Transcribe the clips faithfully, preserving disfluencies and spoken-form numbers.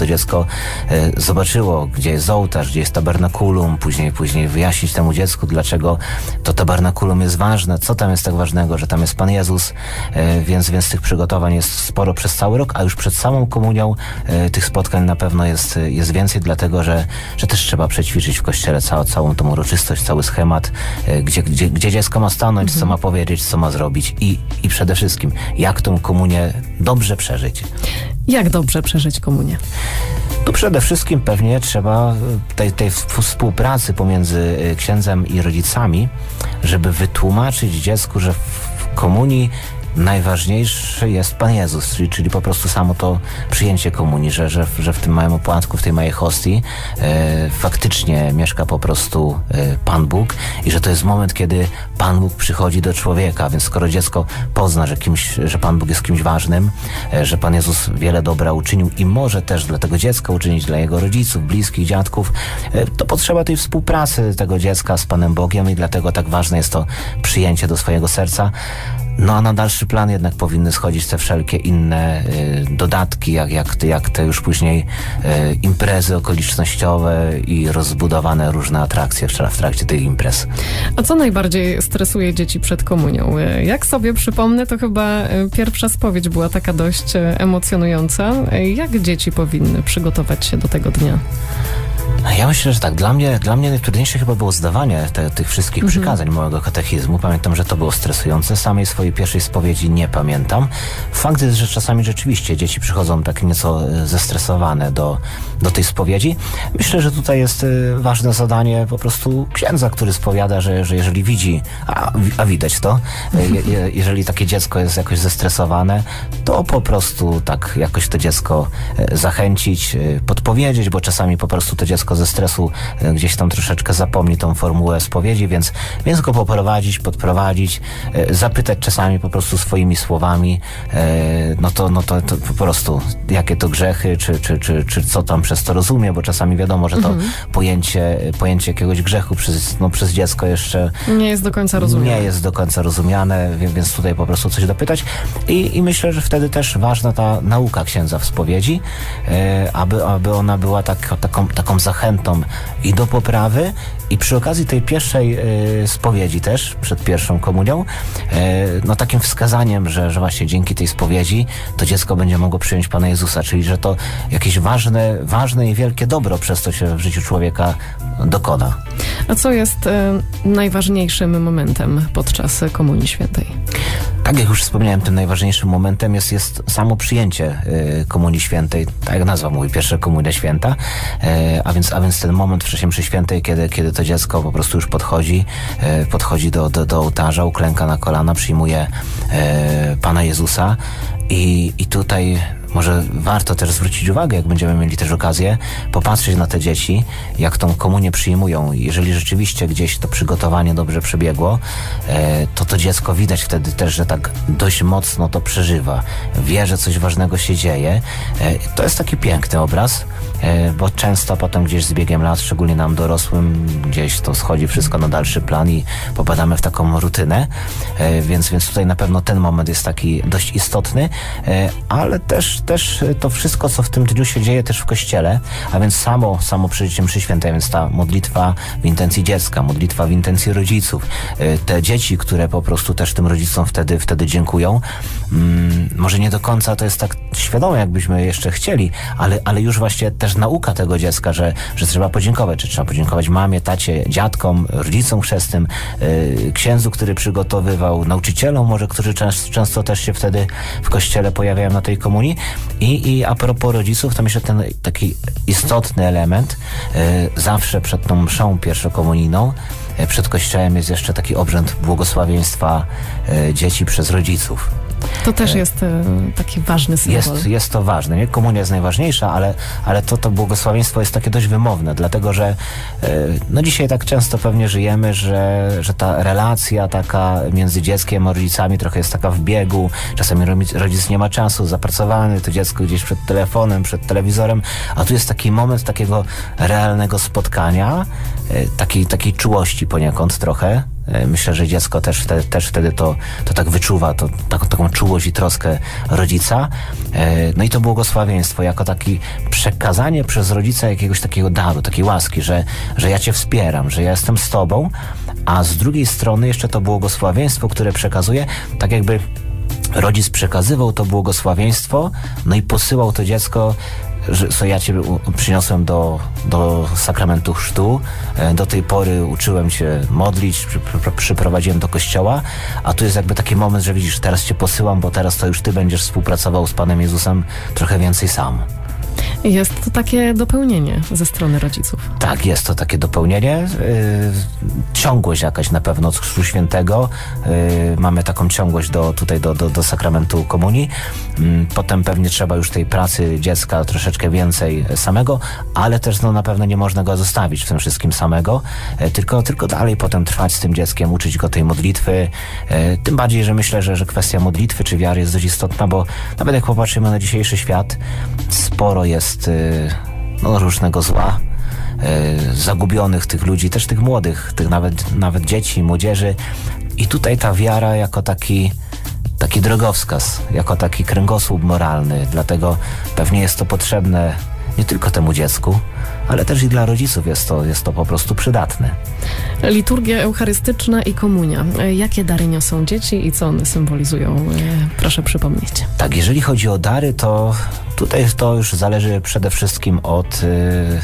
dziecko e, zobaczyło, gdzie jest ołtarz, gdzie jest tabernakulum, później, później wyjaśnić temu dziecku, dlaczego to tabernakulum jest ważne, co tam jest tak ważnego, że tam jest Pan Jezus, e, więc, więc tych przygotowań jest sporo przez cały rok, a już przed samą komunią e, tych spotkań na pewno jest, jest więcej, dlatego, że, że też trzeba przećwiczyć w kościele całą, całą tą uroczystość, cały schemat, e, gdzie, gdzie, gdzie dziecko ma stanąć, mhm. co ma powiedzieć, co ma zrobić i, i przede wszystkim, jak tą komunię dobrze przeżyć. Jak dobrze przeżyć komunię? Tu przede wszystkim pewnie trzeba tej, tej współpracy pomiędzy księdzem i rodzicami, żeby wytłumaczyć dziecku, że w komunii najważniejszy jest Pan Jezus, czyli, czyli po prostu samo to przyjęcie komunii, że, że, że w tym małym opłatku, w tej małej hostii e, faktycznie mieszka po prostu e, Pan Bóg i że to jest moment, kiedy Pan Bóg przychodzi do człowieka, więc skoro dziecko pozna, że, kimś, że Pan Bóg jest kimś ważnym, e, że Pan Jezus wiele dobra uczynił i może też dla tego dziecka uczynić, dla jego rodziców, bliskich, dziadków, e, to potrzeba tej współpracy tego dziecka z Panem Bogiem i dlatego tak ważne jest to przyjęcie do swojego serca. No a na dalszy plan jednak powinny schodzić te wszelkie inne y, dodatki, jak, jak, jak te już później y, imprezy okolicznościowe i rozbudowane różne atrakcje w, w trakcie tych imprez. A co najbardziej stresuje dzieci przed komunią? Jak sobie przypomnę, to chyba pierwsza spowiedź była taka dość emocjonująca. Jak dzieci powinny przygotować się do tego dnia? Ja myślę, że tak. Dla mnie, dla mnie najtrudniejsze chyba było zdawanie te, tych wszystkich mhm. przykazań małego katechizmu. Pamiętam, że to było stresujące. Samej swojej pierwszej spowiedzi nie pamiętam. Fakt jest, że czasami rzeczywiście dzieci przychodzą tak nieco zestresowane do, do tej spowiedzi. Myślę, że tutaj jest ważne zadanie po prostu księdza, który spowiada, że, że jeżeli widzi, a, a widać to, je, je, jeżeli takie dziecko jest jakoś zestresowane, to po prostu tak jakoś to dziecko zachęcić, podpowiedzieć, bo czasami po prostu to dziecko ze stresu gdzieś tam troszeczkę zapomni tą formułę spowiedzi, więc, więc go poprowadzić, podprowadzić, e, zapytać czasami po prostu swoimi słowami, e, no to, no to, to po prostu jakie to grzechy, czy, czy, czy, czy co tam przez to rozumie, bo czasami wiadomo, że to mhm. pojęcie, pojęcie jakiegoś grzechu przez, no, przez dziecko jeszcze nie jest do końca rozumiane. Nie jest do końca rozumiane, więc tutaj po prostu coś dopytać i, i myślę, że wtedy też ważna ta nauka księdza w spowiedzi, e, aby, aby ona była tak, taką, taką zachętą i do poprawy i przy okazji tej pierwszej y, spowiedzi też, przed pierwszą komunią, y, no takim wskazaniem, że, że właśnie dzięki tej spowiedzi to dziecko będzie mogło przyjąć Pana Jezusa, czyli że to jakieś ważne, ważne i wielkie dobro przez to się w życiu człowieka dokona. A co jest y, najważniejszym momentem podczas Komunii Świętej? Tak jak już wspomniałem, tym najważniejszym momentem jest, jest samo przyjęcie y, Komunii Świętej, tak jak nazwa mówi, pierwsza Komunia Święta, y, a więc, a więc ten moment w czasie mszy świętej, kiedy, kiedy to dziecko po prostu już podchodzi, y, podchodzi do, do, do ołtarza, uklęka na kolana, przyjmuje y, Pana Jezusa i, i tutaj może warto też zwrócić uwagę, jak będziemy mieli też okazję, popatrzeć na te dzieci, jak tą komunię przyjmują. Jeżeli rzeczywiście gdzieś to przygotowanie dobrze przebiegło, to to dziecko widać wtedy też, że tak dość mocno to przeżywa. Wie, że coś ważnego się dzieje. To jest taki piękny obraz, bo często potem gdzieś z biegiem lat, szczególnie nam dorosłym, gdzieś to schodzi wszystko na dalszy plan i popadamy w taką rutynę, więc, więc tutaj na pewno ten moment jest taki dość istotny, ale też też to wszystko, co w tym dniu się dzieje też w kościele, a więc samo, samo przeżycie mszy świętej, więc ta modlitwa w intencji dziecka, modlitwa w intencji rodziców, te dzieci, które po prostu też tym rodzicom wtedy, wtedy dziękują. Hmm, może nie do końca to jest tak świadome, jakbyśmy jeszcze chcieli, ale, ale już właśnie też nauka tego dziecka, że, że trzeba podziękować, że trzeba podziękować mamie, tacie, dziadkom, rodzicom chrzestnym, yy, księdzu, który przygotowywał, nauczycielom może, którzy często, często też się wtedy w kościele pojawiają na tej komunii. I, i a propos rodziców, to myślę, ten taki istotny element, y, zawsze przed tą mszą pierwszokomunijną, y, przed kościołem jest jeszcze taki obrzęd błogosławieństwa y, dzieci przez rodziców. To też jest e, taki ważny symbol. Jest, jest to ważne. Nie? Komunia jest najważniejsza, ale, ale to, to błogosławieństwo jest takie dość wymowne, dlatego że e, no dzisiaj tak często pewnie żyjemy, że, że ta relacja taka między dzieckiem a rodzicami trochę jest taka w biegu. Czasami rodzic nie ma czasu, zapracowany, to dziecko gdzieś przed telefonem, przed telewizorem, a tu jest taki moment takiego realnego spotkania, e, takiej, takiej czułości poniekąd trochę, Myślę, że dziecko też wtedy, też wtedy to, to tak wyczuwa, to, tak, taką czułość i troskę rodzica. No i to błogosławieństwo jako takie przekazanie przez rodzica jakiegoś takiego daru, takiej łaski, że, że ja cię wspieram, że ja jestem z tobą, a z drugiej strony jeszcze to błogosławieństwo, które przekazuje, tak jakby rodzic przekazywał to błogosławieństwo, no i posyłał to dziecko, że so ja cię przyniosłem do, do sakramentu chrztu, do tej pory uczyłem cię modlić, przy, przy, przyprowadziłem do kościoła, a tu jest jakby taki moment, że widzisz, teraz cię posyłam, bo teraz to już ty będziesz współpracował z Panem Jezusem trochę więcej sam. Jest to takie dopełnienie ze strony rodziców. Tak, jest to takie dopełnienie. Yy, ciągłość jakaś na pewno od Chrztu Świętego. Yy, mamy taką ciągłość do, tutaj do, do, do sakramentu komunii. Yy, potem pewnie trzeba już tej pracy dziecka troszeczkę więcej samego, ale też no, na pewno nie można go zostawić w tym wszystkim samego, yy, tylko, tylko dalej potem trwać z tym dzieckiem, uczyć go tej modlitwy. Yy, tym bardziej, że myślę, że, że kwestia modlitwy czy wiary jest dość istotna, bo nawet jak popatrzymy na dzisiejszy świat, sporo jest no, różnego zła, yy, zagubionych tych ludzi, też tych młodych, tych nawet, nawet dzieci, młodzieży. I tutaj ta wiara jako taki, taki drogowskaz, jako taki kręgosłup moralny. Dlatego pewnie jest to potrzebne nie tylko temu dziecku, ale też i dla rodziców jest to, jest to po prostu przydatne. Liturgia eucharystyczna i komunia. Jakie dary niosą dzieci i co one symbolizują? Proszę przypomnieć. Tak, jeżeli chodzi o dary, to tutaj to już zależy przede wszystkim od, yy,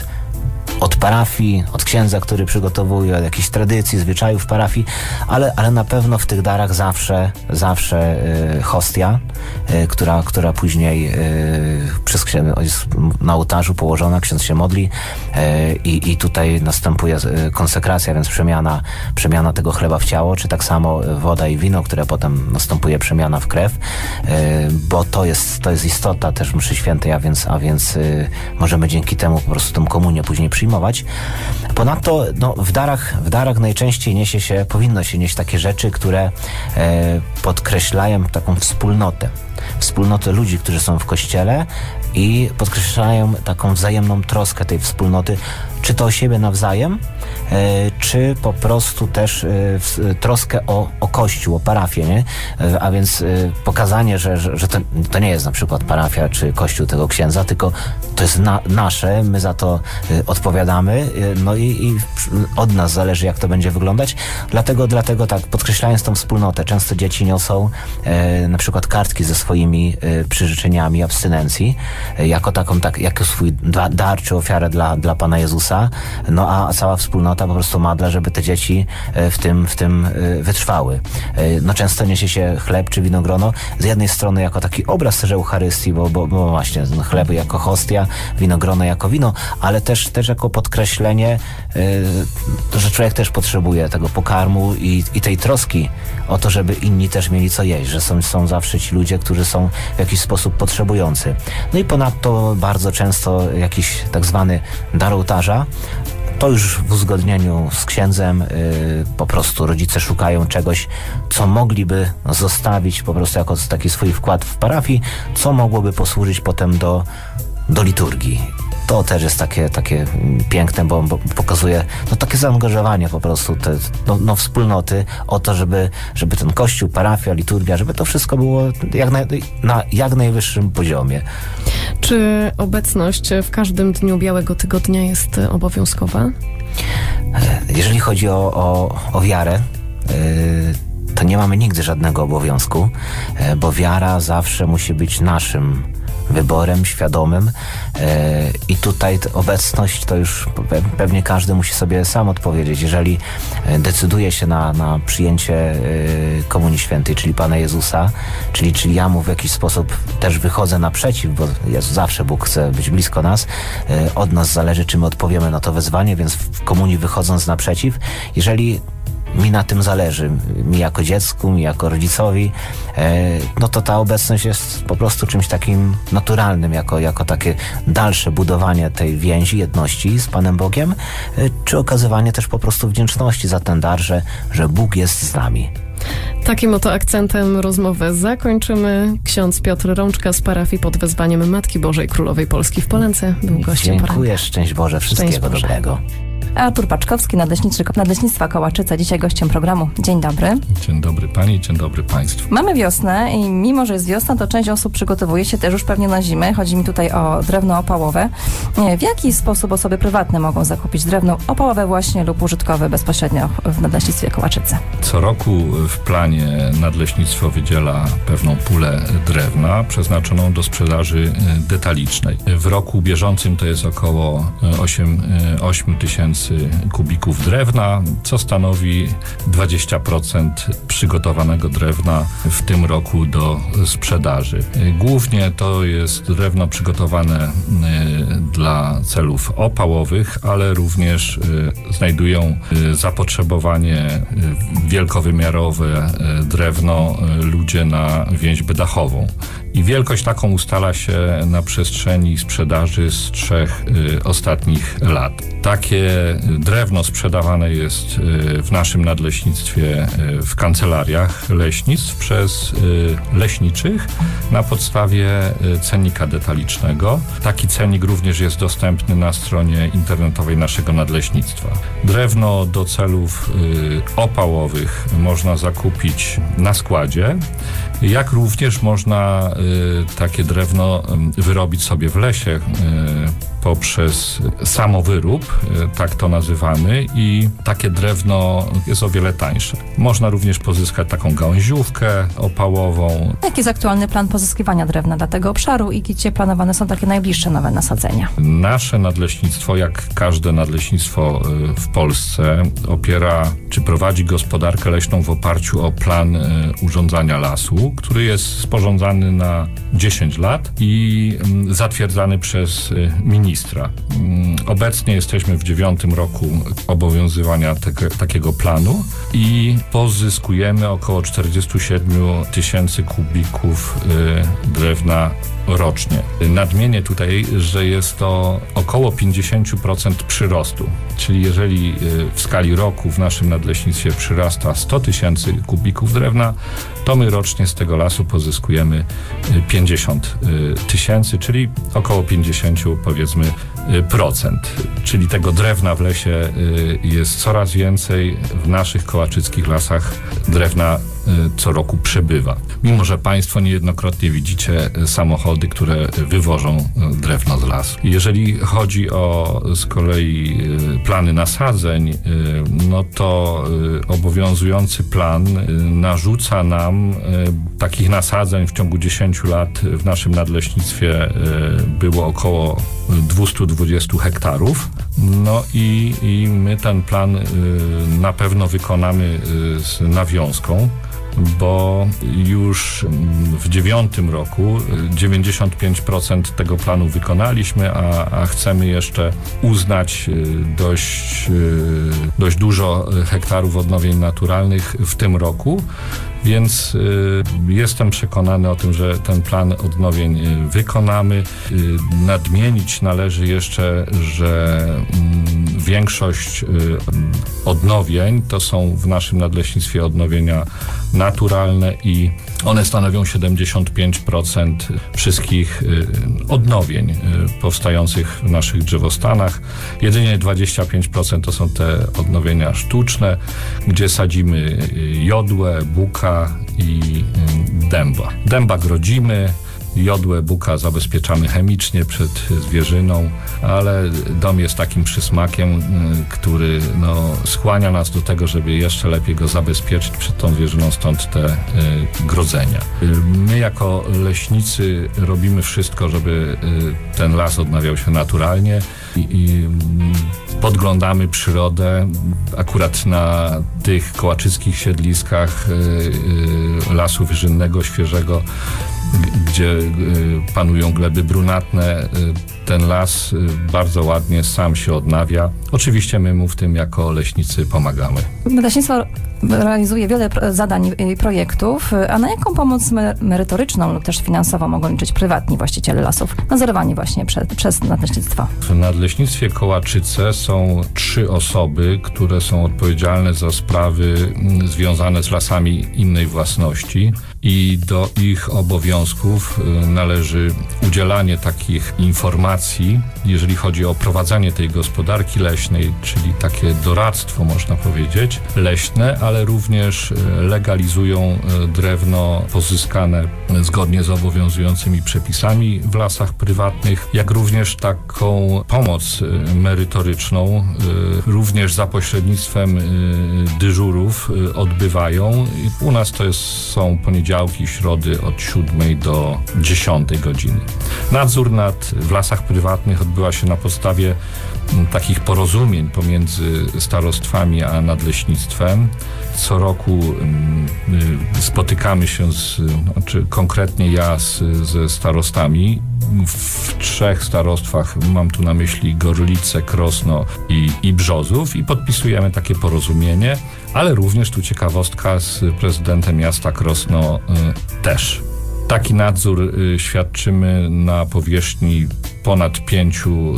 od parafii, od księdza, który przygotowuje, od jakichś tradycji, zwyczajów parafii, ale, ale na pewno w tych darach zawsze, zawsze yy, hostia, yy, która, która później yy, przez księdza jest na ołtarzu położona, ksiądz się modli yy, i, i tutaj następuje yy, konsekracja, więc przemiana, przemiana tego chleba w ciało, czy tak samo woda i wino, które potem następuje przemiana w krew, yy, bo to jest, to jest istota też mszy świętej, a więc, a więc yy, możemy dzięki temu po prostu tą komunię później przyjmować. Ponadto no, w, darach, w darach najczęściej niesie się, powinno się nieść takie rzeczy, które e, podkreślają taką wspólnotę. Wspólnotę ludzi, którzy są w kościele i podkreślają taką wzajemną troskę tej wspólnoty, czy to o siebie nawzajem, e, czy po prostu też e, w, troskę o, o Kościół, o parafię, nie? E, a więc e, pokazanie, że, że, że to, to nie jest na przykład parafia czy Kościół tego księdza, tylko to jest na, nasze, my za to e, odpowiadamy, e, no i, i od nas zależy, jak to będzie wyglądać. Dlatego, dlatego tak, podkreślając tą wspólnotę, często dzieci niosą e, na przykład kartki ze swoimi e, przyrzeczeniami abstynencji, e, jako taką, tak, jako swój da, dar czy ofiarę dla, dla Pana Jezusa. No a cała wspólnota po prostu madla, żeby te dzieci w tym, w tym wytrwały. No często niesie się chleb czy winogrono z jednej strony jako taki obraz też Eucharystii, bo, bo, bo właśnie chleb jako hostia, winogrono jako wino, ale też, też jako podkreślenie, że człowiek też potrzebuje tego pokarmu i, i tej troski o to, żeby inni też mieli co jeść, że są, są zawsze ci ludzie, którzy są w jakiś sposób potrzebujący. No i ponadto bardzo często jakiś tak zwany dar ołtarza. To już w uzgodnieniu z księdzem yy, po prostu rodzice szukają czegoś, co mogliby zostawić po prostu jako taki swój wkład w parafii, co mogłoby posłużyć potem do, do liturgii. To też jest takie, takie piękne, bo, bo pokazuje no, takie zaangażowanie po prostu te, no, no, wspólnoty o to, żeby, żeby ten kościół, parafia, liturgia, żeby to wszystko było jak na, na jak najwyższym poziomie. Czy obecność w każdym dniu Białego Tygodnia jest obowiązkowa? Jeżeli chodzi o, o, o wiarę, yy, to nie mamy nigdy żadnego obowiązku, yy, bo wiara zawsze musi być naszym wyborem świadomym e, i tutaj obecność to już pe- pewnie każdy musi sobie sam odpowiedzieć. Jeżeli decyduje się na, na przyjęcie e, Komunii Świętej, czyli Pana Jezusa, czyli, czyli ja mu w jakiś sposób też wychodzę naprzeciw, bo jest, zawsze Bóg chce być blisko nas, e, od nas zależy, czy my odpowiemy na to wezwanie, więc w komunii wychodząc naprzeciw, jeżeli mi na tym zależy, mi jako dziecku, mi jako rodzicowi, no to ta obecność jest po prostu czymś takim naturalnym, jako, jako takie dalsze budowanie tej więzi, jedności z Panem Bogiem, czy okazywanie też po prostu wdzięczności za ten dar, że, że Bóg jest z nami. Takim oto akcentem rozmowę zakończymy. Ksiądz Piotr Rączka z parafii pod wezwaniem Matki Bożej Królowej Polski w Polence był gościem poranka. Dziękuję, szczęść Boże, wszystkiego szczęść Boże. Dobrego. Artur Paczkowski, nadleśniczy Nadleśnictwa Kołaczyce, dzisiaj gościem programu. Dzień dobry. Dzień dobry pani, dzień dobry państwu. Mamy wiosnę i mimo, że jest wiosna, to część osób przygotowuje się też już pewnie na zimę. Chodzi mi tutaj o drewno opałowe. W jaki sposób osoby prywatne mogą zakupić drewno opałowe właśnie lub użytkowe bezpośrednio w Nadleśnictwie Kołaczyce? Co roku w planie Nadleśnictwo wydziela pewną pulę drewna przeznaczoną do sprzedaży detalicznej. W roku bieżącym to jest około osiem tysięcy kubików drewna, co stanowi dwadzieścia procent przygotowanego drewna w tym roku do sprzedaży. Głównie to jest drewno przygotowane dla celów opałowych, ale również znajdują zapotrzebowanie wielkowymiarowe drewno ludzie na więźbę dachową. I wielkość taką ustala się na przestrzeni sprzedaży z trzech y, ostatnich lat. Takie drewno sprzedawane jest y, w naszym nadleśnictwie y, w kancelariach leśnictw przez y, leśniczych na podstawie y, cennika detalicznego. Taki cennik również jest dostępny na stronie internetowej naszego nadleśnictwa. Drewno do celów y, opałowych można zakupić na składzie, jak również można y, takie drewno y, wyrobić sobie w lesie y, poprzez samowyrób, y, tak to nazywamy, i takie drewno jest o wiele tańsze. Można również pozyskać taką gałęziówkę opałową. Jaki jest aktualny plan pozyskiwania drewna dla tego obszaru i gdzie planowane są takie najbliższe nowe nasadzenia? Nasze nadleśnictwo, jak każde nadleśnictwo y, w Polsce, opiera czy prowadzi gospodarkę leśną w oparciu o plan y, urządzania lasu, który jest sporządzany na dziesięć lat i y, zatwierdzany przez y, ministra. Y, obecnie jesteśmy w dziewiątym roku obowiązywania te, takiego planu i pozyskujemy około czterdzieści siedem tysięcy kubików y, drewna rocznie. Nadmienię tutaj, że jest to około pięćdziesiąt procent przyrostu, czyli jeżeli w skali roku w naszym nadleśnictwie przyrasta sto tysięcy kubików drewna, to my rocznie z tego lasu pozyskujemy pięćdziesiąt tysięcy, czyli około pięćdziesiąt powiedzmy procent. Czyli tego drewna w lesie jest coraz więcej. W naszych kołaczyckich lasach drewna co roku przybywa. Mimo że państwo niejednokrotnie widzicie samochody, które wywożą drewno z lasu. Jeżeli chodzi o z kolei plany nasadzeń, no to obowiązujący plan narzuca nam takich nasadzeń w ciągu dziesięciu lat w naszym nadleśnictwie było około dwieście dwadzieścia hektarów. No i, i my ten plan na pewno wykonamy z nawiązką, bo już w dziewiątym roku dziewięćdziesiąt pięć procent tego planu wykonaliśmy, a, a chcemy jeszcze uznać dość, dość dużo hektarów odnowień naturalnych w tym roku. Więc y, jestem przekonany o tym, że ten plan odnowień y, wykonamy. Y, nadmienić należy jeszcze, że y, większość y, odnowień to są w naszym nadleśnictwie odnowienia naturalne i one stanowią siedemdziesiąt pięć procent wszystkich y, odnowień y, powstających w naszych drzewostanach. Jedynie dwadzieścia pięć procent to są te odnowienia sztuczne, gdzie sadzimy y, jodłę, buka i y, dęba. Dęba grodzimy, jodłę, buka zabezpieczamy chemicznie przed zwierzyną, ale dom jest takim przysmakiem, który no, skłania nas do tego, żeby jeszcze lepiej go zabezpieczyć przed tą zwierzyną, stąd te y, grodzenia. My jako leśnicy robimy wszystko, żeby y, ten las odnawiał się naturalnie i, i podglądamy przyrodę. Akurat na tych kołaczyckich siedliskach y, y, lasu wyżynnego, świeżego, gdzie panują gleby brunatne, ten las bardzo ładnie sam się odnawia. Oczywiście my mu w tym jako leśnicy pomagamy. Nadleśnictwo realizuje wiele zadań i projektów, a na jaką pomoc merytoryczną lub też finansową mogą liczyć prywatni właściciele lasów, nadzorowani właśnie prze, przez nadleśnictwo? W Nadleśnictwie Kołaczyce są trzy osoby, które są odpowiedzialne za sprawy związane z lasami innej własności i do ich obowiązków obowiązków należy udzielanie takich informacji, jeżeli chodzi o prowadzenie tej gospodarki leśnej, czyli takie doradztwo, można powiedzieć, leśne, ale również legalizują drewno pozyskane zgodnie z obowiązującymi przepisami w lasach prywatnych, jak również taką pomoc merytoryczną, również za pośrednictwem dyżurów odbywają. U nas to jest, są poniedziałki, środy od siódmej do dziesiątej godziny. Nadzór nad, w lasach prywatnych odbywa się na podstawie takich porozumień pomiędzy starostwami a nadleśnictwem. Co roku spotykamy się, z, znaczy konkretnie ja z, ze starostami. W trzech starostwach, mam tu na myśli Gorlice, Krosno i, i Brzozów, i podpisujemy takie porozumienie, ale również tu ciekawostka z prezydentem miasta Krosno y, też. Taki nadzór y, świadczymy na powierzchni ponad pięć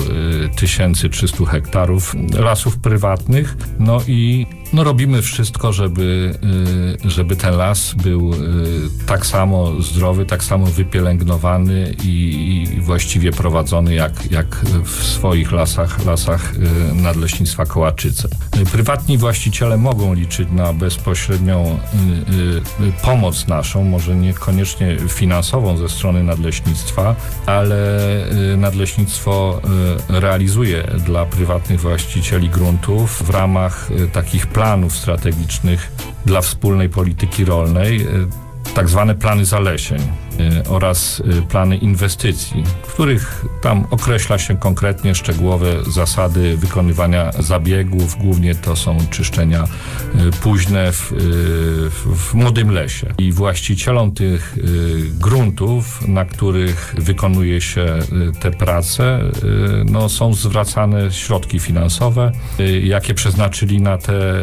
tysięcy trzysta hektarów lasów prywatnych. No i no robimy wszystko, żeby, y, żeby ten las był y, tak samo zdrowy, tak samo wypielęgnowany i, i właściwie prowadzony jak, jak w swoich lasach, lasach y, Nadleśnictwa Kołaczyce. Y, prywatni właściciele mogą liczyć na bezpośrednią y, y, pomoc naszą, może niekoniecznie finansową ze strony Nadleśnictwa, ale y, Nadleśnictwo y, realizuje dla prywatnych właścicieli gruntów w ramach y, takich planów strategicznych dla wspólnej polityki rolnej, tak zwane plany zalesień oraz plany inwestycji, w których tam określa się konkretnie szczegółowe zasady wykonywania zabiegów. Głównie to są czyszczenia późne w, w, w młodym lesie. I właścicielom tych gruntów, na których wykonuje się te prace, no, są zwracane środki finansowe, jakie przeznaczyli na te,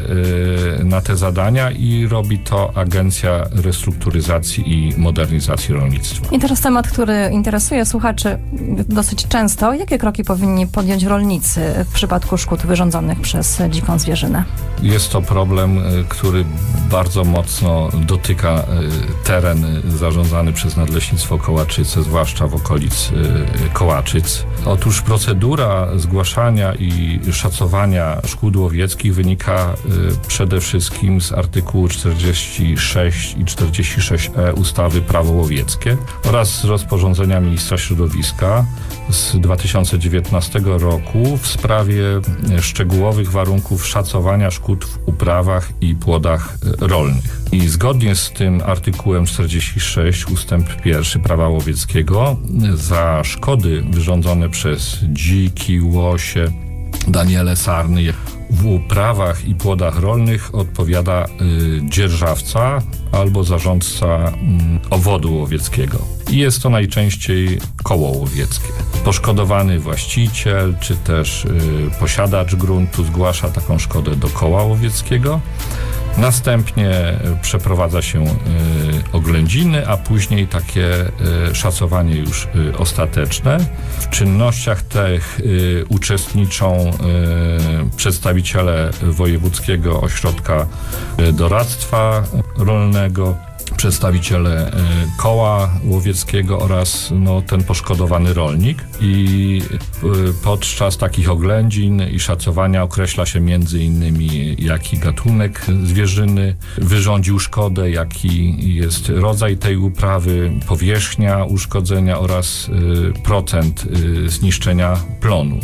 na te zadania, i robi to Agencja Restrukturyzacji i Modernizacji Rolnictwa. I teraz temat, który interesuje słuchaczy dosyć często. Jakie kroki powinni podjąć rolnicy w przypadku szkód wyrządzonych przez dziką zwierzynę? Jest to problem, który bardzo mocno dotyka teren zarządzany przez Nadleśnictwo Kołaczyce, zwłaszcza w okolic Kołaczyc. Otóż procedura zgłaszania i szacowania szkód łowieckich wynika przede wszystkim z artykułu czterdzieści sześć i czterdzieści sześć e ustawy Prawo łowieckie oraz z rozporządzenia Ministra Środowiska z dwa tysiące dziewiętnastego roku w sprawie szczegółowych warunków szacowania szkód w uprawach i płodach rolnych. I zgodnie z tym artykułem czterdzieści sześć ustęp pierwszy Prawa łowieckiego za szkody wyrządzone przez dziki, łosie, daniele, sarny w uprawach i płodach rolnych odpowiada y, dzierżawca albo zarządca y, owodu łowieckiego. I jest to najczęściej koło łowieckie. Poszkodowany właściciel czy też y, posiadacz gruntu zgłasza taką szkodę do koła łowieckiego. Następnie przeprowadza się y, oględziny, a później takie y, szacowanie już y, ostateczne. W czynnościach tych y, uczestniczą y, przedstawiciele Wojewódzkiego Ośrodka y, Doradztwa Rolnego, przedstawiciele y, koła łowieckiego oraz no, ten poszkodowany rolnik. I y, podczas takich oględzin i szacowania określa się między innymi, jaki gatunek zwierzyny wyrządził szkodę, jaki jest rodzaj tej uprawy, powierzchnia uszkodzenia oraz y, procent y, zniszczenia plonu.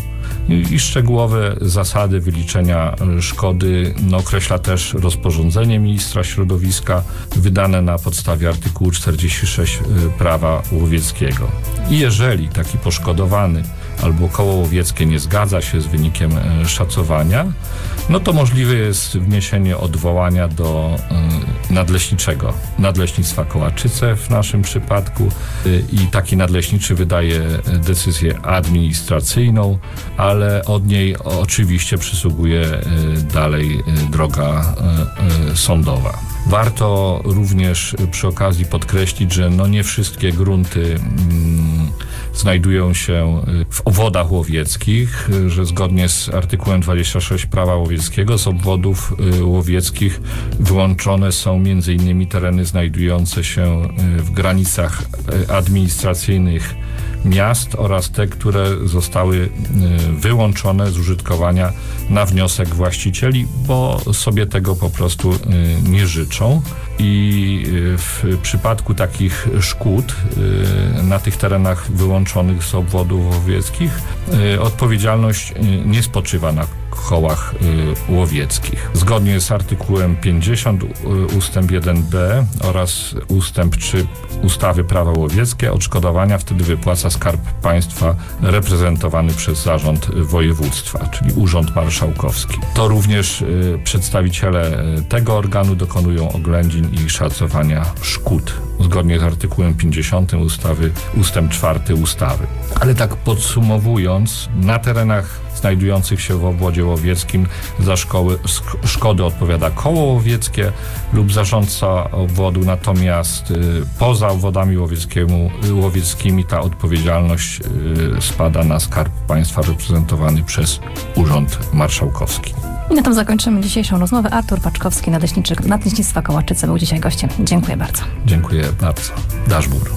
I szczegółowe zasady wyliczenia szkody no, określa też rozporządzenie Ministra Środowiska wydane na podstawie artykułu czterdzieści sześć Prawa Łowieckiego. I jeżeli taki poszkodowany albo koło łowieckie nie zgadza się z wynikiem szacowania, no to możliwe jest wniesienie odwołania do y, nadleśniczego, Nadleśnictwa Kołaczyce w naszym przypadku, y, i taki nadleśniczy wydaje decyzję administracyjną, ale od niej oczywiście przysługuje y, dalej y, droga y, y, sądowa. Warto również przy okazji podkreślić, że no nie wszystkie grunty mm, znajdują się w obwodach łowieckich, że zgodnie z artykułem dwudziestym szóstym prawa łowieckiego z obwodów łowieckich wyłączone są między innymi tereny znajdujące się w granicach administracyjnych miast oraz te, które zostały wyłączone z użytkowania na wniosek właścicieli, bo sobie tego po prostu nie życzą. I w przypadku takich szkód na tych terenach wyłączonych z obwodów łowieckich odpowiedzialność nie spoczywa na kołach łowieckich. Zgodnie z artykułem pięćdziesiąt ustęp jeden b oraz ustęp trzy ustawy prawa łowieckie odszkodowania wtedy wypłaca Skarb Państwa reprezentowany przez zarząd województwa, czyli Urząd Marszałkowski. To również przedstawiciele tego organu dokonują oględzin i szacowania szkód zgodnie z artykułem pięćdziesiątym ustawy ustęp czwarty ustawy. Ale tak podsumowując, na terenach znajdujących się w obwodzie łowieckim za szkoły, szkody odpowiada koło łowieckie lub zarządca obwodu, natomiast y, poza obwodami łowieckimi ta odpowiedzialność y, spada na Skarb Państwa reprezentowany przez Urząd Marszałkowski. I na tym zakończymy dzisiejszą rozmowę. Artur Paczkowski, nadleśniczy Nadleśnictwa Kołaczyce, był dzisiaj gościem. Dziękuję bardzo. Dziękuję bardzo. Daszbur.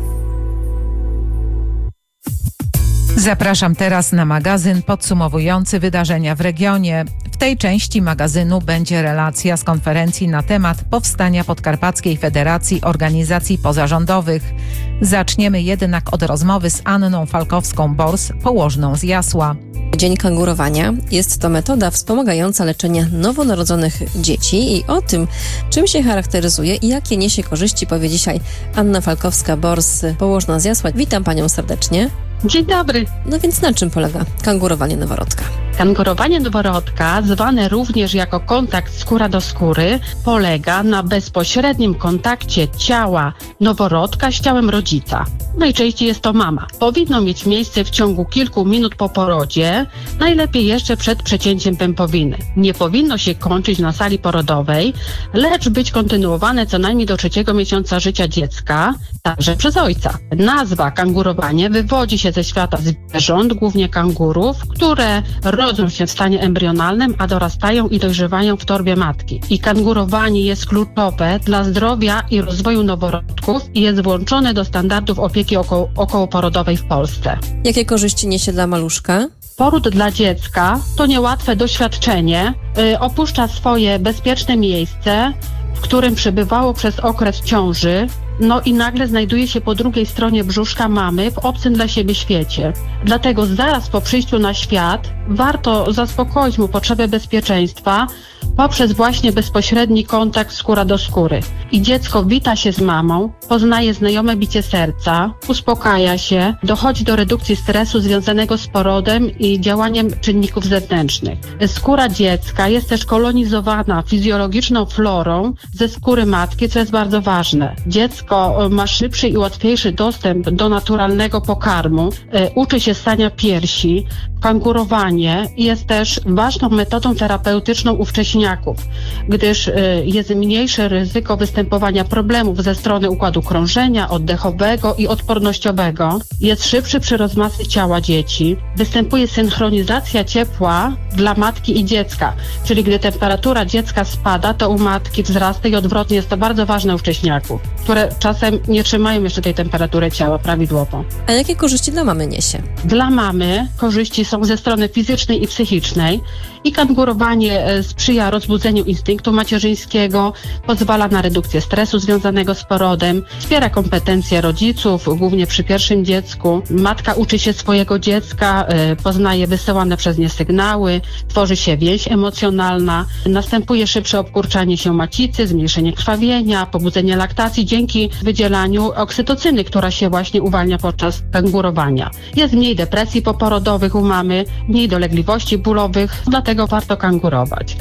Zapraszam teraz na magazyn podsumowujący wydarzenia w regionie. W tej części magazynu będzie relacja z konferencji na temat powstania Podkarpackiej Federacji Organizacji Pozarządowych. Zaczniemy jednak od rozmowy z Anną Falkowską-Bors, położną z Jasła. Dzień kangurowania jest to metoda wspomagająca leczenie nowonarodzonych dzieci i o tym, czym się charakteryzuje i jakie niesie korzyści, powie dzisiaj Anna Falkowska-Bors, położna z Jasła. Witam Panią serdecznie. Dzień dobry. No więc na czym polega kangurowanie noworodka? Kangurowanie noworodka, zwane również jako kontakt skóra do skóry, polega na bezpośrednim kontakcie ciała noworodka z ciałem rodzica. Najczęściej jest to mama. Powinno mieć miejsce w ciągu kilku minut po porodzie, najlepiej jeszcze przed przecięciem pępowiny. Nie powinno się kończyć na sali porodowej, lecz być kontynuowane co najmniej do trzeciego miesiąca życia dziecka, także przez ojca. Nazwa kangurowanie wywodzi się ze świata zwierząt, głównie kangurów, które rodzą się w stanie embrionalnym, a dorastają i dojrzewają w torbie matki. I kangurowanie jest kluczowe dla zdrowia i rozwoju noworodków i jest włączone do standardów opieki około, okołoporodowej w Polsce. Jakie korzyści niesie dla maluszka? Poród dla dziecka to niełatwe doświadczenie. Yy, opuszcza swoje bezpieczne miejsce, w którym przebywało przez okres ciąży, no i nagle znajduje się po drugiej stronie brzuszka mamy w obcym dla siebie świecie. Dlatego zaraz po przyjściu na świat warto zaspokoić mu potrzebę bezpieczeństwa poprzez właśnie bezpośredni kontakt skóra do skóry. I dziecko wita się z mamą, poznaje znajome bicie serca, uspokaja się, dochodzi do redukcji stresu związanego z porodem i działaniem czynników zewnętrznych. Skóra dziecka jest też kolonizowana fizjologiczną florą ze skóry matki, co jest bardzo ważne. Dziecko ma szybszy i łatwiejszy dostęp do naturalnego pokarmu, uczy się ssania piersi. Kangurowanie jest też ważną metodą terapeutyczną u wcześniaków, gdyż jest mniejsze ryzyko występowania problemów ze strony układu krążenia, oddechowego i odpornościowego. Jest szybszy przyrost masy ciała dzieci. Występuje synchronizacja ciepła dla matki i dziecka, czyli gdy temperatura dziecka spada, to u matki wzrasta i odwrotnie. Jest to bardzo ważne u wcześniaków, które czasem nie trzymają jeszcze tej temperatury ciała prawidłowo. A jakie korzyści dla mamy niesie? Dla mamy korzyści są ze strony fizycznej i psychicznej i kangurowanie sprzyja rozbudzeniu instynktu macierzyńskiego, pozwala na redukcję stresu związanego z porodem, wspiera kompetencje rodziców, głównie przy pierwszym dziecku. Matka uczy się swojego dziecka, poznaje wysyłane przez nie sygnały, tworzy się więź emocjonalna, następuje szybsze obkurczanie się macicy, zmniejszenie krwawienia, pobudzenie laktacji dzięki wydzielaniu oksytocyny, która się właśnie uwalnia podczas kangurowania. Jest mniej depresji poporodowych u mamy, mniej dolegliwości bólowych, dlatego warto kangurować. Troszkę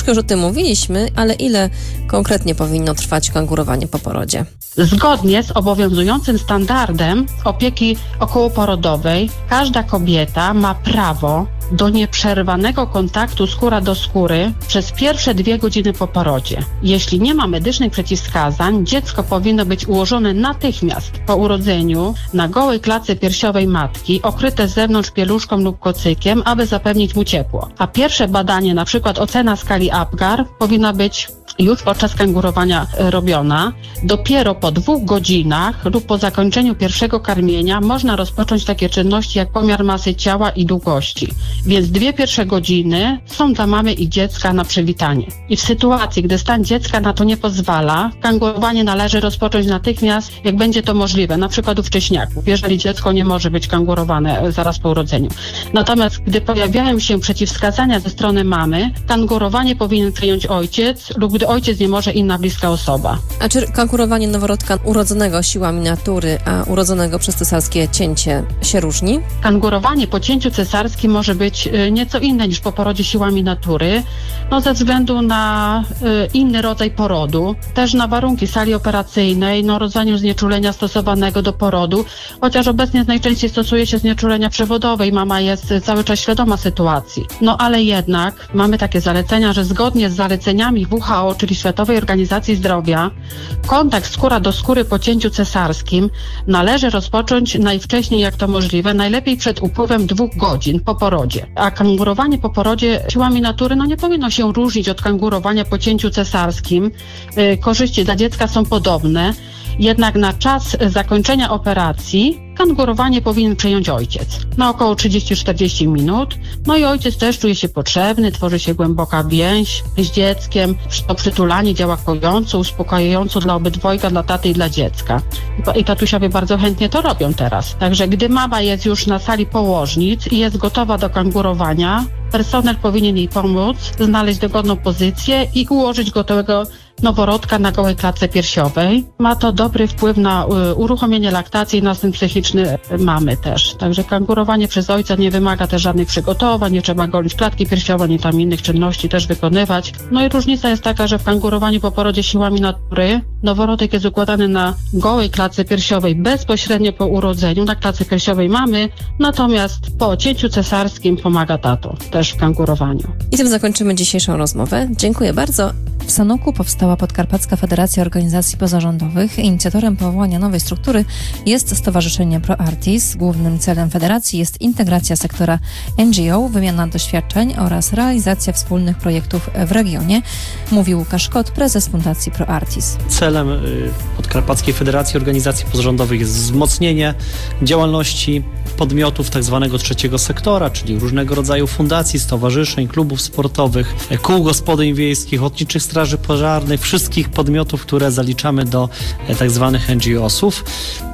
Troszkę już o tym mówiliśmy, ale ile konkretnie powinno trwać kangurowanie po porodzie? Zgodnie z obowiązującym standardem opieki okołoporodowej każda kobieta ma prawo do nieprzerwanego kontaktu skóra do skóry przez pierwsze dwie godziny po porodzie. Jeśli nie ma medycznych przeciwwskazań, dziecko powinno być ułożone natychmiast po urodzeniu na gołej klatce piersiowej matki, okryte z zewnątrz pieluszką lub kocykiem, aby zapewnić mu ciepło. A pierwsze badanie, na przykład ocena skali Apgar, powinna być już podczas kangurowania robiona. Dopiero po dwóch godzinach lub po zakończeniu pierwszego karmienia można rozpocząć takie czynności jak pomiar masy ciała i długości. Więc dwie pierwsze godziny są dla mamy i dziecka na przywitanie. I w sytuacji, gdy stan dziecka na to nie pozwala, kangurowanie należy rozpocząć natychmiast, jak będzie to możliwe, na przykład u wcześniaków, jeżeli dziecko nie może być kangurowane zaraz po urodzeniu. Natomiast gdy pojawiają się przeciwwskazania ze strony mamy, kangurowanie powinien przyjąć ojciec lub gdy ojciec nie może, inna bliska osoba. A czy kangurowanie noworodka urodzonego siłami natury, a urodzonego przez cesarskie cięcie się różni? Kangurowanie po cięciu cesarskim może być nieco inne niż po porodzie siłami natury, no ze względu na y, inny rodzaj porodu, też na warunki sali operacyjnej, no rodzaju znieczulenia stosowanego do porodu, chociaż obecnie najczęściej stosuje się znieczulenia przewodowe i mama jest cały czas świadoma sytuacji. No ale jednak mamy takie zalecenia, że zgodnie z zaleceniami W H O, czyli Światowej Organizacji Zdrowia, kontakt skóra do skóry po cięciu cesarskim należy rozpocząć najwcześniej jak to możliwe, najlepiej przed upływem dwóch godzin po porodzie. A kangurowanie po porodzie siłami natury no nie powinno się różnić od kangurowania po cięciu cesarskim. Yy, korzyści dla dziecka są podobne, jednak na czas zakończenia operacji kangurowanie powinien przyjąć ojciec na około trzydzieści do czterdziestu minut. No i ojciec też czuje się potrzebny, tworzy się głęboka więź z dzieckiem. To przytulanie działa kojąco, uspokajająco dla obydwojga, dla taty i dla dziecka. I tatusiowie bardzo chętnie to robią teraz. Także gdy mama jest już na sali położnic i jest gotowa do kangurowania, personel powinien jej pomóc znaleźć dogodną pozycję i ułożyć gotowego noworodka na gołej klatce piersiowej. Ma to dobry wpływ na y, uruchomienie laktacji i następ psychiczny mamy też. Także kangurowanie przez ojca nie wymaga też żadnych przygotowań, nie trzeba golić klatki piersiowej, nie tam innych czynności też wykonywać. No i różnica jest taka, że w kangurowaniu po porodzie siłami natury noworodek jest układany na gołej klatce piersiowej bezpośrednio po urodzeniu, na klatce piersiowej mamy, natomiast po cięciu cesarskim pomaga tato też w kangurowaniu. I tym zakończymy dzisiejszą rozmowę. Dziękuję bardzo. W Sanoku powstała Podkarpacka Federacja Organizacji Pozarządowych. Inicjatorem powołania nowej struktury jest Stowarzyszenie ProArtis. Głównym celem federacji jest integracja sektora N G O, wymiana doświadczeń oraz realizacja wspólnych projektów w regionie, mówił Łukasz Kot, prezes Fundacji ProArtis. Celem Podkarpackiej Federacji Organizacji Pozarządowych jest wzmocnienie działalności podmiotów tak zwanego trzeciego sektora, czyli różnego rodzaju fundacji, stowarzyszeń, klubów sportowych, kół gospodyń wiejskich, ochotniczych straży pożarnych, wszystkich podmiotów, które zaliczamy do tak zwanych N G O sów,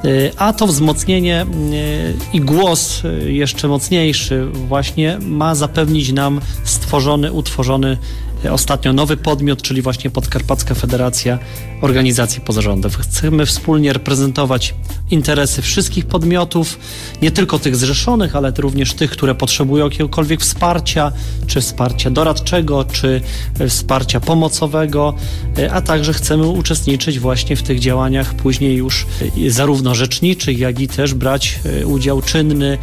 a to wzmocnienie i głos jeszcze mocniejszy właśnie ma zapewnić nam stworzony, utworzony ostatnio nowy podmiot, czyli właśnie Podkarpacka Federacja Organizacji Pozarządowych. Chcemy wspólnie reprezentować interesy wszystkich podmiotów, nie tylko tych zrzeszonych, ale również tych, które potrzebują jakiegokolwiek wsparcia, czy wsparcia doradczego, czy wsparcia pomocowego, a także chcemy uczestniczyć właśnie w tych działaniach później już zarówno rzeczniczych, jak i też brać udział czynny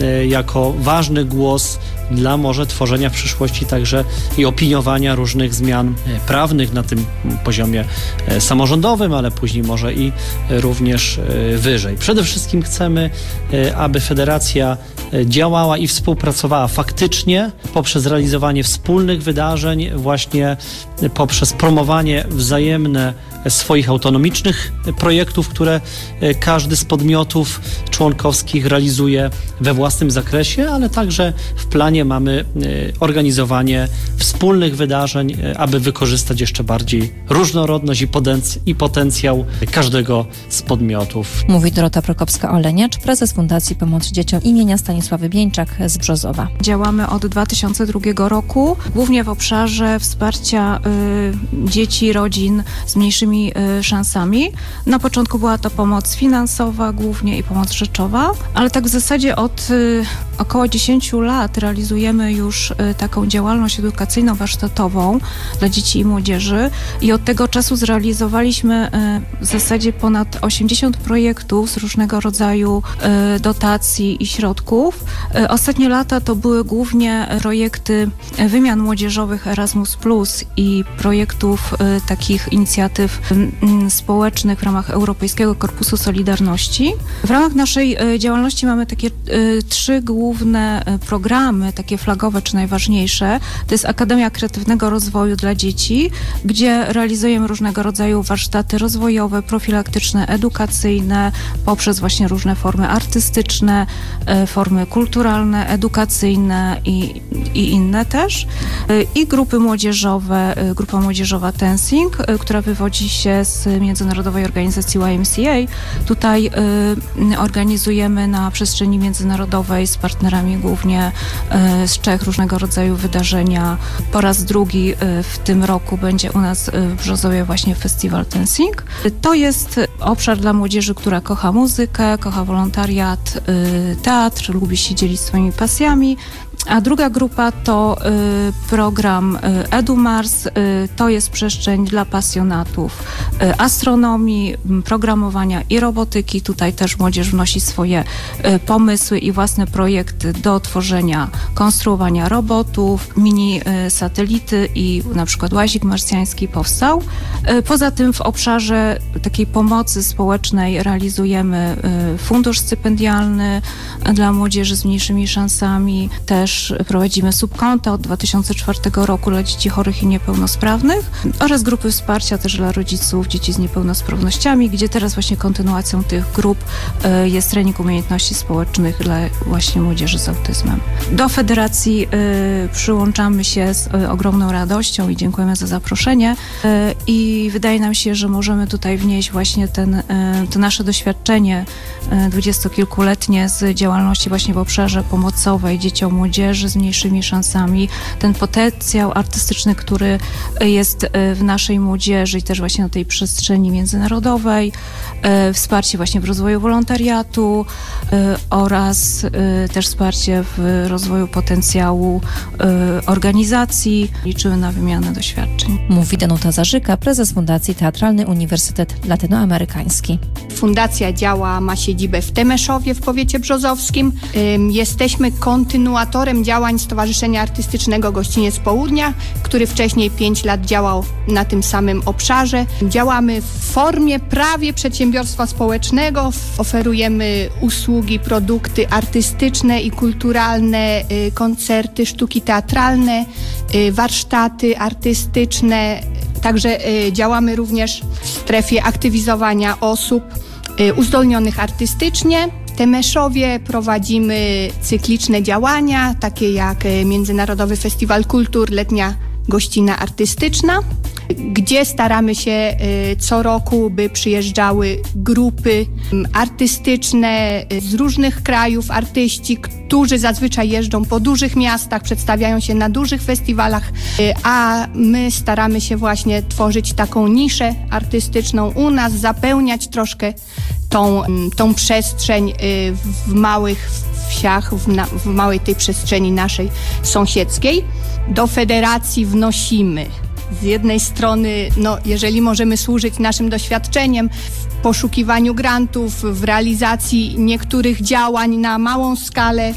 jako ważny głos dla może tworzenia w przyszłości także i opiniowania różnych zmian prawnych na tym poziomie samorządowym, ale później może i również wyżej. Przede wszystkim chcemy, aby federacja działała i współpracowała faktycznie poprzez realizowanie wspólnych wydarzeń, właśnie poprzez promowanie wzajemne swoich autonomicznych projektów, które każdy z podmiotów członkowskich realizuje we własnym zakresie, ale także w planie mamy organizowanie wspólnych wydarzeń, aby wykorzystać jeszcze bardziej różnorodność i, potenc- i potencjał każdego z podmiotów. Mówi Dorota Prokopska-Oleniacz, prezes Fundacji Pomocy Dzieciom imienia Stanisławy Bieńczak z Brzozowa. Działamy od dwa tysiące drugiego roku, głównie w obszarze wsparcia y, dzieci, rodzin z mniejszymi y, szansami. Na początku była to pomoc finansowa głównie i pomoc rzeczowa, ale tak w zasadzie od, y, około dziesięć lat realizujemy już y, taką działalność edukacyjno-warsztatową dla dzieci i młodzieży i od tego czasu zrealizowaliśmy y, w zasadzie ponad osiemdziesiąt projektów z różnego rodzaju y, dotacji i środków. Y, ostatnie lata to były głównie projekty wymian młodzieżowych Erasmus plus i projektów y, takich inicjatyw y, społecznych w ramach Europejskiego Korpusu Solidarności. W ramach naszej y, działalności mamy takie y, trzy główne y, programy, takie flagowe czy najważniejsze. To jest Akademia Kreatywnego Rozwoju dla Dzieci, gdzie realizujemy różnego rodzaju warsztaty rozwojowe, profilaktyczne, edukacyjne, poprzez właśnie różne formy artystyczne, y, formy kulturalne, edukacyjne i, i inne też. Y, I grupy młodzieżowe, y, grupa młodzieżowa Tensing, y, która wywodzi się z Międzynarodowej Organizacji Y M C A. Tutaj y, organizujemy na przestrzeni międzynarodowej z partnerami głównie y, z Czech różnego rodzaju wydarzenia. Po raz drugi y, w tym roku będzie u nas y, w Brzozowie właśnie festiwal Tensing. Y, to jest obszar dla młodzieży, która kocha muzykę, kocha wolontariat, y, teatr, lubi się dzielić swoimi pasjami. A druga grupa to y, program y, EduMars. Y, to jest przestrzeń dla pasjonatów y, astronomii, programowania i robotyki. Tutaj też młodzież wnosi swoje y, pomysły i własne projekty do tworzenia, konstruowania robotów, mini y, satelity i na przykład łazik marsjański powstał. Y, poza tym w obszarze takiej pomocy społecznej realizujemy y, fundusz stypendialny dla młodzieży z mniejszymi szansami. Też prowadzimy subkonta od dwa tysiące czwartego roku dla dzieci chorych i niepełnosprawnych oraz grupy wsparcia też dla rodziców dzieci z niepełnosprawnościami, gdzie teraz właśnie kontynuacją tych grup y, jest trening umiejętności społecznych dla właśnie młodzieży z autyzmem. Do federacji y, przyłączamy się z y, ogromną radością i dziękujemy za zaproszenie y, i wydaje nam się, że możemy tutaj wnieść właśnie ten, y, to nasze doświadczenie y, dwudziestokilkuletnie z działalności właśnie w obszarze pomocowej dzieciom, młodzieży z mniejszymi szansami, ten potencjał artystyczny, który jest w naszej młodzieży i też właśnie na tej przestrzeni międzynarodowej, wsparcie właśnie w rozwoju wolontariatu oraz też wsparcie w rozwoju potencjału organizacji. Liczymy na wymianę doświadczeń. Mówi Danuta Zarzyka, prezes Fundacji Teatralny Uniwersytet Latynoamerykański. Fundacja działa, ma siedzibę w Temeszowie w powiecie brzozowskim. Jesteśmy kontynuatorem działań Stowarzyszenia Artystycznego Gościniec Południa, który wcześniej pięć lat działał na tym samym obszarze. Działamy w formie prawie przedsiębiorstwa społecznego. Oferujemy usługi, produkty artystyczne i kulturalne, koncerty, sztuki teatralne, warsztaty artystyczne. Także działamy również w strefie aktywizowania osób uzdolnionych artystycznie. W Temeszowie prowadzimy cykliczne działania, takie jak Międzynarodowy Festiwal Kultur, Letnia Gościna Artystyczna, gdzie staramy się co roku, by przyjeżdżały grupy artystyczne z różnych krajów, artyści, którzy zazwyczaj jeżdżą po dużych miastach, przedstawiają się na dużych festiwalach, a my staramy się właśnie tworzyć taką niszę artystyczną u nas, zapełniać troszkę tą, tą przestrzeń w małych wsiach, w, na, w małej tej przestrzeni naszej sąsiedzkiej. Do federacji wnosimy z jednej strony, no, jeżeli możemy służyć naszym doświadczeniem w poszukiwaniu grantów, w realizacji niektórych działań na małą skalę.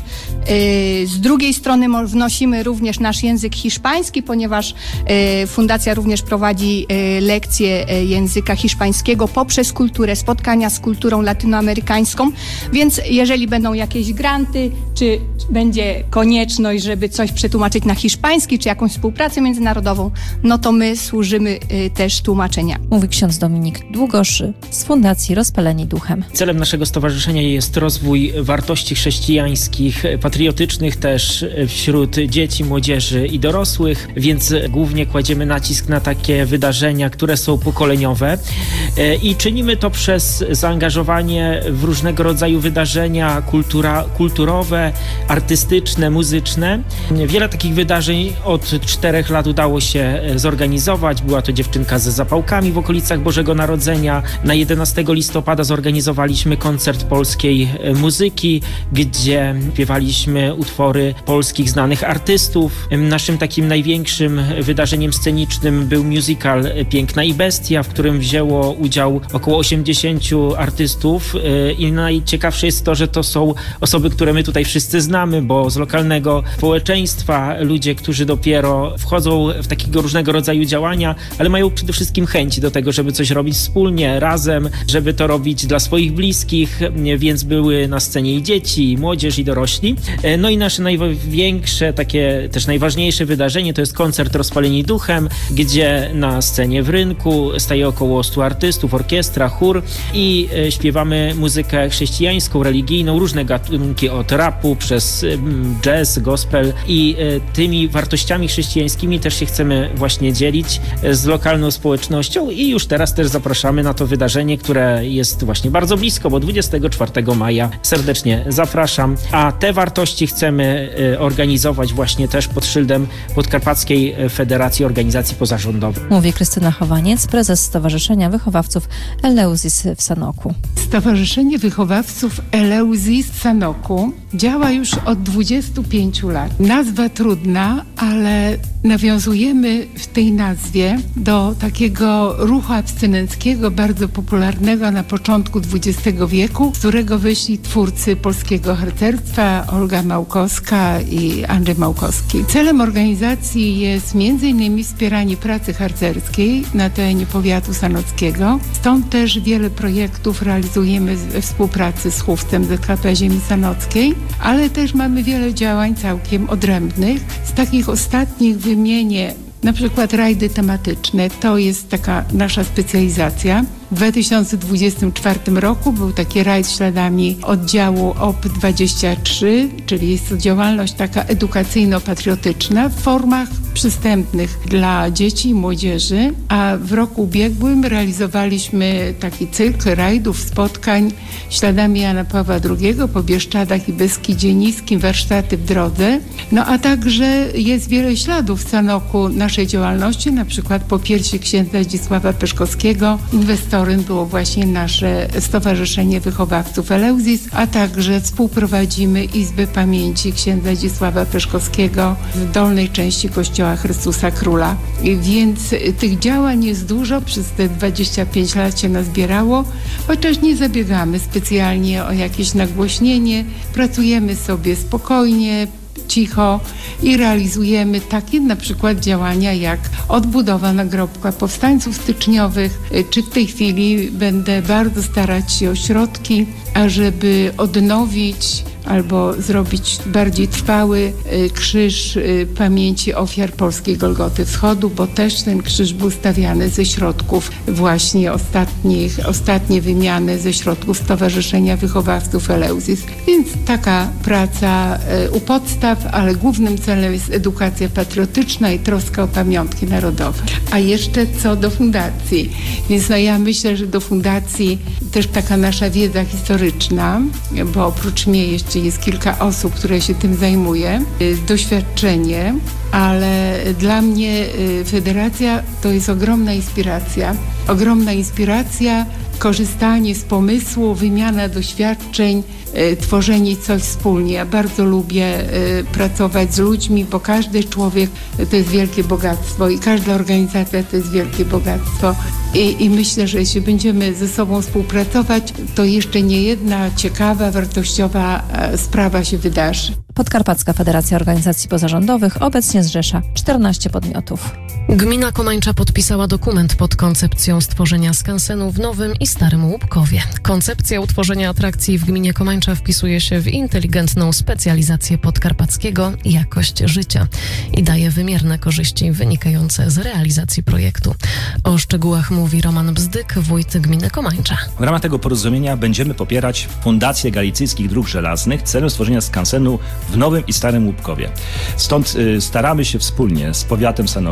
Z drugiej strony wnosimy również nasz język hiszpański, ponieważ Fundacja również prowadzi lekcje języka hiszpańskiego poprzez kulturę, spotkania z kulturą latynoamerykańską, więc jeżeli będą jakieś granty, czy będzie konieczność, żeby coś przetłumaczyć na hiszpański, czy jakąś współpracę międzynarodową, no to my służymy też tłumaczenia. Mówi ksiądz Dominik Długoszy z Fundacji Rozpaleni Duchem. Celem naszego stowarzyszenia jest rozwój wartości chrześcijańskich, patriotycznych też wśród dzieci, młodzieży i dorosłych, więc głównie kładziemy nacisk na takie wydarzenia, które są pokoleniowe i czynimy to przez zaangażowanie w różnego rodzaju wydarzenia kultura, kulturowe, artystyczne, muzyczne. Wiele takich wydarzeń od czterech lat udało się zorganizować. Była to dziewczynka ze zapałkami w okolicach Bożego Narodzenia. Na jedenastego jedenastego listopada zorganizowaliśmy koncert polskiej muzyki, gdzie śpiewaliśmy utwory polskich znanych artystów. Naszym takim największym wydarzeniem scenicznym był musical Piękna i Bestia, w którym wzięło udział około osiemdziesięciu artystów i najciekawsze jest to, że to są osoby, które my tutaj wszyscy znamy, bo z lokalnego społeczeństwa, ludzie, którzy dopiero wchodzą w takiego różnego rodzaju działania, ale mają przede wszystkim chęci do tego, żeby coś robić wspólnie, razem, żeby to robić dla swoich bliskich, więc były na scenie i dzieci, i młodzież, i dorośli. No i nasze największe, takie też najważniejsze wydarzenie to jest koncert Rozpaleni Duchem, gdzie na scenie w Rynku staje około stu artystów, orkiestra, chór i śpiewamy muzykę chrześcijańską, religijną, różne gatunki od rapu przez jazz, gospel i tymi wartościami chrześcijańskimi też się chcemy właśnie dzielić z lokalną społecznością i już teraz też zapraszamy na to wydarzenie, które jest właśnie bardzo blisko, bo dwudziestego czwartego maja serdecznie zapraszam, a te wartości chcemy organizować właśnie też pod szyldem Podkarpackiej Federacji Organizacji Pozarządowych. Mówi Krystyna Chowaniec, prezes Stowarzyszenia Wychowawców Eleusis w Sanoku. Stowarzyszenie Wychowawców Eleusis w Sanoku działa już od dwudziestu pięciu lat. Nazwa trudna, ale nawiązujemy w tej nazwie do takiego ruchu abstynenckiego, bardzo popularnego na początku dwudziestego wieku, z którego wyszli twórcy polskiego harcerstwa Olga Małkowska i Andrzej Małkowski. Celem organizacji jest między innymi wspieranie pracy harcerskiej na terenie powiatu sanockiego. Stąd też wiele projektów realizujemy we współpracy z Chówcem Z K P Ziemi Sanockiej, ale też mamy wiele działań całkiem odrębnych. Z takich ostatnich wymienię na przykład rajdy tematyczne. To jest taka nasza specjalizacja. W dwa tysiące dwudziestym czwartym roku był taki rajd śladami oddziału O P dwadzieścia trzy, czyli jest to działalność taka edukacyjno-patriotyczna w formach przystępnych dla dzieci i młodzieży, a w roku ubiegłym realizowaliśmy taki cykl rajdów, spotkań śladami Jana Pawła drugiego po Bieszczadach i Beskidzie Niskim, warsztaty w drodze. No a także jest wiele śladów w Sanoku naszej działalności, na przykład po piersi księdza Zdzisława Peszkowskiego. Inwestorem było właśnie nasze Stowarzyszenie Wychowawców Eleusis, a także współprowadzimy Izbę Pamięci księdza Zdzisława Peszkowskiego w dolnej części Kościoła Chrystusa Króla. Więc tych działań jest dużo, przez te dwadzieścia pięć lat się nazbierało, chociaż nie zabiegamy specjalnie o jakieś nagłośnienie, pracujemy sobie spokojnie, cicho i realizujemy takie na przykład działania jak odbudowa nagrobka powstańców styczniowych, czy w tej chwili będę bardzo starać się o środki, ażeby odnowić albo zrobić bardziej trwały krzyż pamięci ofiar polskiej Golgoty Wschodu, bo też ten krzyż był stawiany ze środków właśnie ostatnich, ostatnie wymiany ze środków Stowarzyszenia Wychowawców Eleusis. Więc taka praca u podstaw, ale głównym celem jest edukacja patriotyczna i troska o pamiątki narodowe. A jeszcze co do fundacji. Więc no ja myślę, że do fundacji też taka nasza wiedza historyczna, bo oprócz mnie jeszcze jest kilka osób, które się tym zajmuje, doświadczenie, ale dla mnie federacja to jest ogromna inspiracja. Ogromna inspiracja, korzystanie z pomysłu, wymiana doświadczeń, tworzenie coś wspólnie. Ja bardzo lubię pracować z ludźmi, bo każdy człowiek to jest wielkie bogactwo i każda organizacja to jest wielkie bogactwo. I, i myślę, że jeśli będziemy ze sobą współpracować, to jeszcze nie jedna ciekawa, wartościowa sprawa się wydarzy. Podkarpacka Federacja Organizacji Pozarządowych obecnie zrzesza czternaście podmiotów. Gmina Komańcza podpisała dokument pod koncepcją stworzenia skansenu w Nowym i Starym Łupkowie. Koncepcja utworzenia atrakcji w gminie Komańcza wpisuje się w inteligentną specjalizację podkarpackiego jakość życia i daje wymierne korzyści wynikające z realizacji projektu. O szczegółach mówi Roman Bzdyk, wójt gminy Komańcza. W ramach tego porozumienia będziemy popierać Fundację Galicyjskich Dróg Żelaznych celem stworzenia skansenu w Nowym i Starym Łupkowie. Stąd y, staramy się wspólnie z powiatem sanockim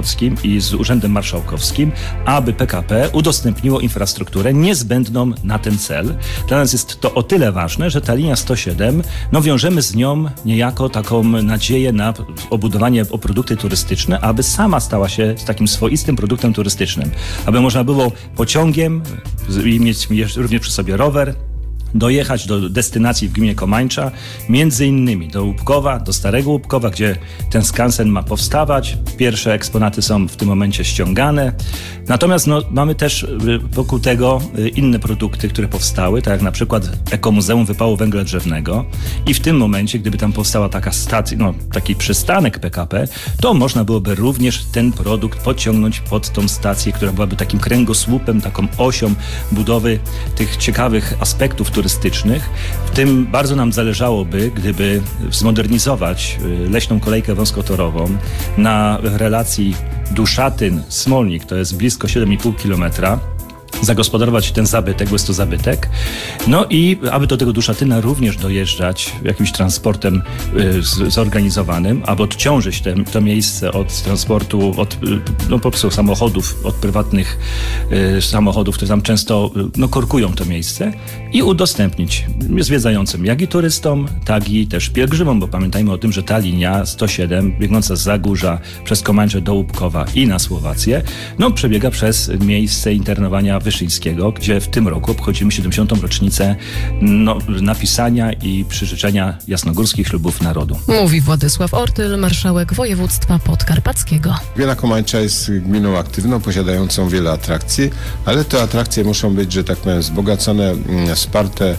i z Urzędem Marszałkowskim, aby P K P udostępniło infrastrukturę niezbędną na ten cel. Dla nas jest to o tyle ważne, że ta linia sto siedem, no wiążemy z nią niejako taką nadzieję na obudowanie o produkty turystyczne, aby sama stała się takim swoistym produktem turystycznym. Aby można było pociągiem i mieć również przy sobie rower, dojechać do destynacji w gminie Komańcza, między innymi do Łupkowa, do Starego Łupkowa, gdzie ten skansen ma powstawać. Pierwsze eksponaty są w tym momencie ściągane. Natomiast no, mamy też wokół tego inne produkty, które powstały, tak jak na przykład Ekomuzeum Wypału Węgla Drzewnego. I w tym momencie, gdyby tam powstała taka stacja, no, taki przystanek P K P, to można byłoby również ten produkt podciągnąć pod tą stację, która byłaby takim kręgosłupem, taką osią budowy tych ciekawych aspektów turystycznych. W tym bardzo nam zależałoby, gdyby zmodernizować leśną kolejkę wąskotorową na relacji Duszatyn-Smolnik, to jest blisko siedem i pół kilometra, zagospodarować ten zabytek, bo jest to zabytek. No i aby do tego Duszatyna również dojeżdżać jakimś transportem y, z, zorganizowanym, aby odciążyć te, to miejsce od transportu, od no, po prostu samochodów, od prywatnych y, samochodów, które tam często y, no, korkują to miejsce i udostępnić zwiedzającym, jak i turystom, tak i też pielgrzymom, bo pamiętajmy o tym, że ta linia sto siedem biegnąca z Zagórza przez Komańcze do Łupkowa i na Słowację, no przebiega przez miejsce internowania Wyszyńskiego, gdzie w tym roku obchodzimy siedemdziesiątą rocznicę no, napisania i przyrzeczenia jasnogórskich ślubów narodu. Mówi Władysław Ortyl, marszałek województwa podkarpackiego. Gmina Komańcza jest gminą aktywną, posiadającą wiele atrakcji, ale te atrakcje muszą być, że tak powiem, wzbogacone, wsparte,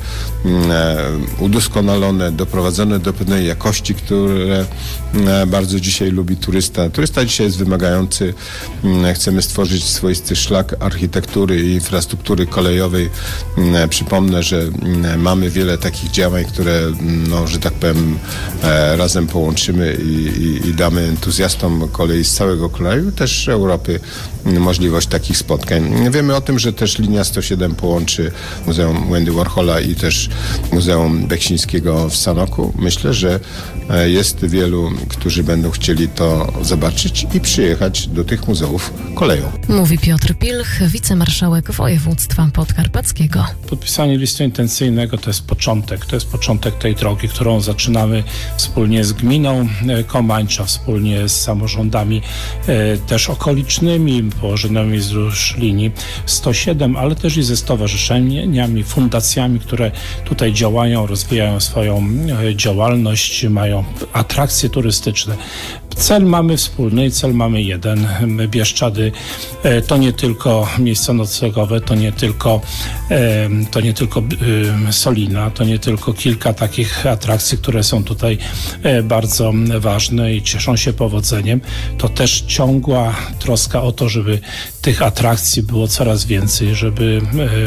udoskonalone, doprowadzone do pewnej jakości, które bardzo dzisiaj lubi turysta. Turysta dzisiaj jest wymagający. Chcemy stworzyć swoisty szlak architektury i infrastruktury kolejowej. Przypomnę, że mamy wiele takich działań, które, no, że tak powiem, razem połączymy i, i, i damy entuzjastom kolei z całego kraju, też Europy, możliwość takich spotkań. Wiemy o tym, że też linia sto siedem połączy Muzeum Wendy Warhola i też Muzeum Beksińskiego w Sanoku. Myślę, że jest wielu, którzy będą chcieli to zobaczyć i przyjechać do tych muzeów koleją. Mówi Piotr Pilch, wicemarszałek województwa podkarpackiego. Podpisanie listu intencyjnego to jest początek, to jest początek tej drogi, którą zaczynamy wspólnie z gminą Komańcza, wspólnie z samorządami e, też okolicznymi, położonymi wzdłuż linii sto siedem, ale też i ze stowarzyszeniami, fundacjami, które tutaj działają, rozwijają swoją e, działalność, mają atrakcje turystyczne. Cel mamy wspólny i cel mamy jeden. My, Bieszczady, e, to nie tylko miejsca noclegowe, to nie tylko, e, to nie tylko e, Solina, to nie tylko kilka takich atrakcji, które są tutaj e, bardzo ważne i cieszą się powodzeniem. To też ciągła troska o to, żeby tych atrakcji było coraz więcej, żeby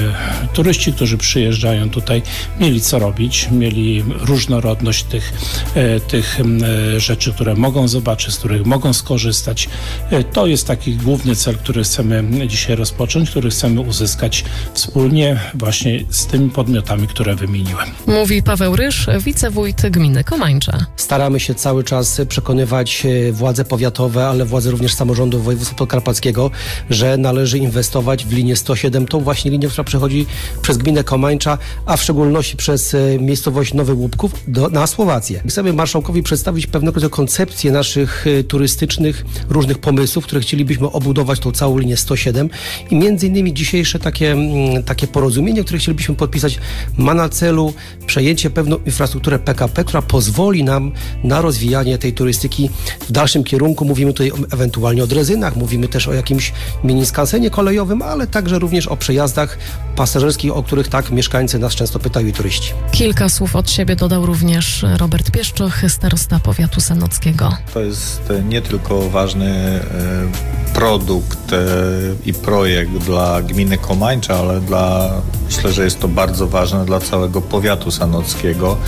e, turyści, którzy przyjeżdżają tutaj, mieli co robić, mieli różnorodność tych, e, tych e, rzeczy, które mogą zobaczyć, z których mogą skorzystać. To jest taki główny cel, który chcemy dzisiaj rozpocząć, który chcemy uzyskać wspólnie właśnie z tymi podmiotami, które wymieniłem. Mówi Paweł Ryż, wicewójt gminy Komańcza. Staramy się cały czas przekonywać władze powiatowe, ale władze również samorządu województwa podkarpackiego, że należy inwestować w linię sto siedem, tą właśnie linię, która przechodzi przez gminę Komańcza, a w szczególności przez miejscowość Nowy Łupków do, na Słowację. Chcemy marszałkowi przedstawić pewnego rodzaju koncepcję naszych turystycznych, różnych pomysłów, które chcielibyśmy obudować tą całą linię sto siedem i między innymi dzisiejsze takie, takie porozumienie, które chcielibyśmy podpisać, ma na celu przejęcie pewną infrastrukturę P K P, która pozwoli nam na rozwijanie tej turystyki w dalszym kierunku. Mówimy tutaj ewentualnie o drezynach, mówimy też o jakimś mini skansenie kolejowym, ale także również o przejazdach pasażerskich, o których tak mieszkańcy nas często pytają i turyści. Kilka słów od siebie dodał również Robert Pieszczoch, starosta powiatu sanockiego. To jest nie tylko ważny produkt i projekt dla gminy Komańcza, ale dla, myślę, że jest to bardzo ważne dla całego powiatu sanockiego.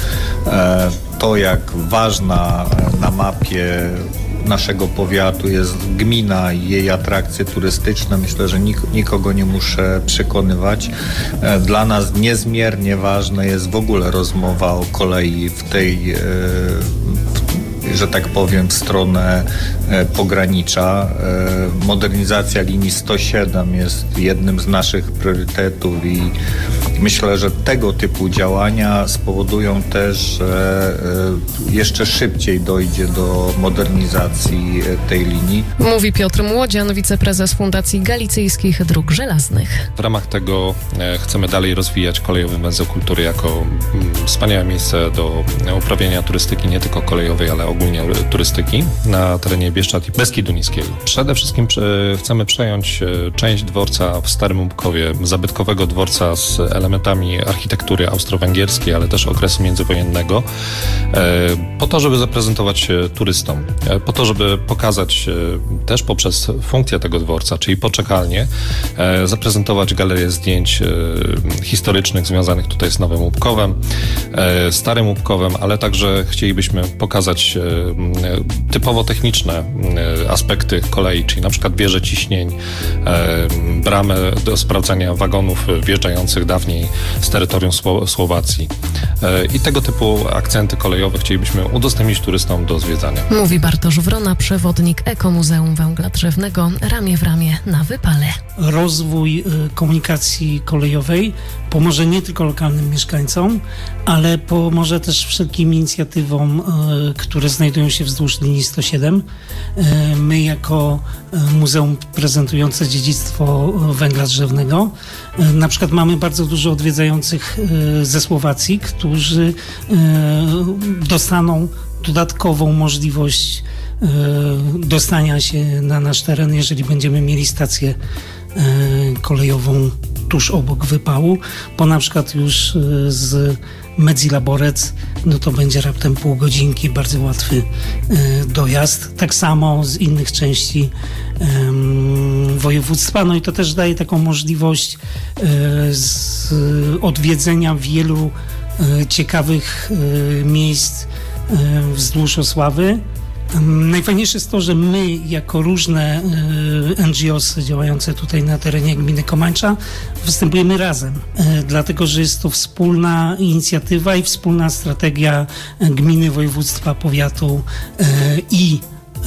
To, jak ważna na mapie naszego powiatu jest gmina i jej atrakcje turystyczne, myślę, że nik- nikogo nie muszę przekonywać. Dla nas niezmiernie ważne jest w ogóle rozmowa o kolei w tej że tak powiem, w stronę pogranicza. Modernizacja linii sto siedem jest jednym z naszych priorytetów i myślę, że tego typu działania spowodują też, że jeszcze szybciej dojdzie do modernizacji tej linii. Mówi Piotr Młodzian, wiceprezes Fundacji Galicyjskich Dróg Żelaznych. W ramach tego chcemy dalej rozwijać kolejowy węzeł kultury jako wspaniałe miejsce do uprawiania turystyki, nie tylko kolejowej, ale ogólnie turystyki na terenie Bieszczad i Beskidu Niskiego. Przede wszystkim chcemy przejąć część dworca w Starym Łupkowie, zabytkowego dworca z elementami architektury austro-węgierskiej, ale też okresu międzywojennego, po to, żeby zaprezentować się turystom, po to, żeby pokazać też poprzez funkcję tego dworca, czyli poczekalnię, zaprezentować galerię zdjęć historycznych związanych tutaj z Nowym Łupkowem, Starym Łupkowem, ale także chcielibyśmy pokazać typowo techniczne aspekty kolei, czyli na przykład wieże ciśnień, bramę do sprawdzania wagonów wjeżdżających dawniej z terytorium Słowacji. I tego typu akcenty kolejowe chcielibyśmy udostępnić turystom do zwiedzania. Mówi Bartosz Wrona, przewodnik Ekomuzeum Węgla Drzewnego, ramię w ramię na wypale. Rozwój komunikacji kolejowej pomoże nie tylko lokalnym mieszkańcom, ale pomoże też wszelkim inicjatywom, które znajdują się wzdłuż linii sto siedem. My jako muzeum prezentujące dziedzictwo węgla drzewnego na przykład mamy bardzo dużo odwiedzających ze Słowacji, którzy dostaną dodatkową możliwość dostania się na nasz teren, jeżeli będziemy mieli stację kolejową tuż obok wypału, bo na przykład już z Medzi-Laborec, no to będzie raptem pół godzinki, bardzo łatwy dojazd. Tak samo z innych części województwa. No i to też daje taką możliwość z odwiedzenia wielu ciekawych miejsc wzdłuż Osławy. Najfajniejsze jest to, że my jako różne N G O s działające tutaj na terenie gminy Komańcza występujemy razem, dlatego że jest to wspólna inicjatywa i wspólna strategia gminy, województwa, powiatu i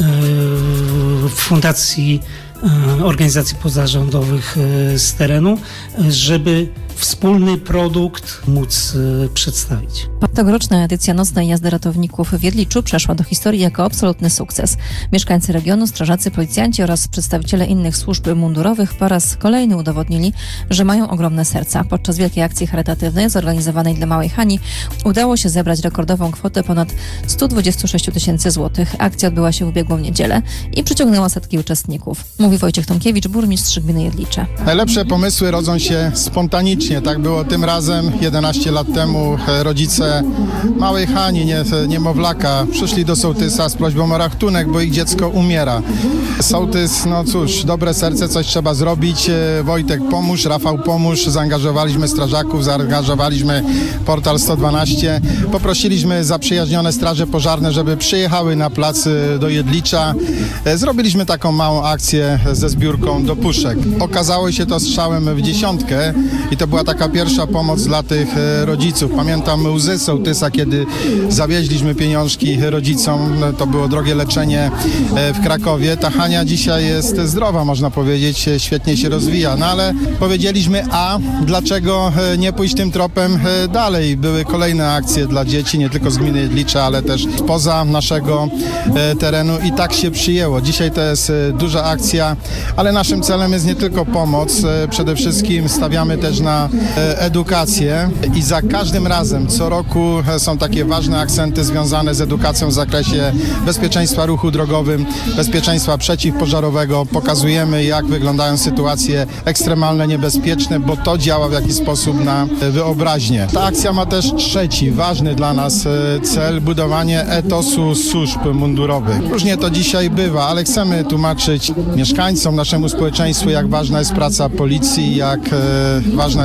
fundacji organizacji pozarządowych z terenu, żeby wspólny produkt móc przedstawić. Tegoroczna edycja nocnej jazdy ratowników w Jedliczu przeszła do historii jako absolutny sukces. Mieszkańcy regionu, strażacy, policjanci oraz przedstawiciele innych służb mundurowych po raz kolejny udowodnili, że mają ogromne serca. Podczas wielkiej akcji charytatywnej zorganizowanej dla Małej Hani udało się zebrać rekordową kwotę ponad sto dwadzieścia sześć tysięcy złotych. Akcja odbyła się w ubiegłą niedzielę i przyciągnęła setki uczestników. Mówi Wojciech Tomkiewicz, burmistrz gminy Jedlicze. Najlepsze pomysły rodzą się spontanicznie. Tak było tym razem. jedenaście lat temu rodzice małej Hani, nie, niemowlaka, przyszli do sołtysa z prośbą o rachtunek, bo ich dziecko umiera. Sołtys, no cóż, dobre serce, coś trzeba zrobić. Wojtek, pomóż, Rafał, pomóż. Zaangażowaliśmy strażaków, zaangażowaliśmy portal sto dwanaście. Poprosiliśmy zaprzyjaźnione straże pożarne, żeby przyjechały na plac do Jedlicza. Zrobiliśmy taką małą akcję ze zbiórką do puszek. Okazało się to strzałem w dziesiątkę i to była taka pierwsza pomoc dla tych rodziców. Pamiętam łzy sołtysa, kiedy zawieźliśmy pieniążki rodzicom. To było drogie leczenie w Krakowie. Ta Hania dzisiaj jest zdrowa, można powiedzieć, świetnie się rozwija. No ale powiedzieliśmy, a dlaczego nie pójść tym tropem dalej? Były kolejne akcje dla dzieci, nie tylko z gminy Jedlicze, ale też spoza naszego terenu i tak się przyjęło. Dzisiaj to jest duża akcja, ale naszym celem jest nie tylko pomoc. Przede wszystkim stawiamy też na edukację i za każdym razem, co roku są takie ważne akcenty związane z edukacją w zakresie bezpieczeństwa ruchu drogowym, bezpieczeństwa przeciwpożarowego. Pokazujemy, jak wyglądają sytuacje ekstremalne, niebezpieczne, bo to działa w jakiś sposób na wyobraźnię. Ta akcja ma też trzeci, ważny dla nas cel, budowanie etosu służb mundurowych. Różnie to dzisiaj bywa, ale chcemy tłumaczyć mieszkańcom, naszemu społeczeństwu, jak ważna jest praca policji, jak ważna jest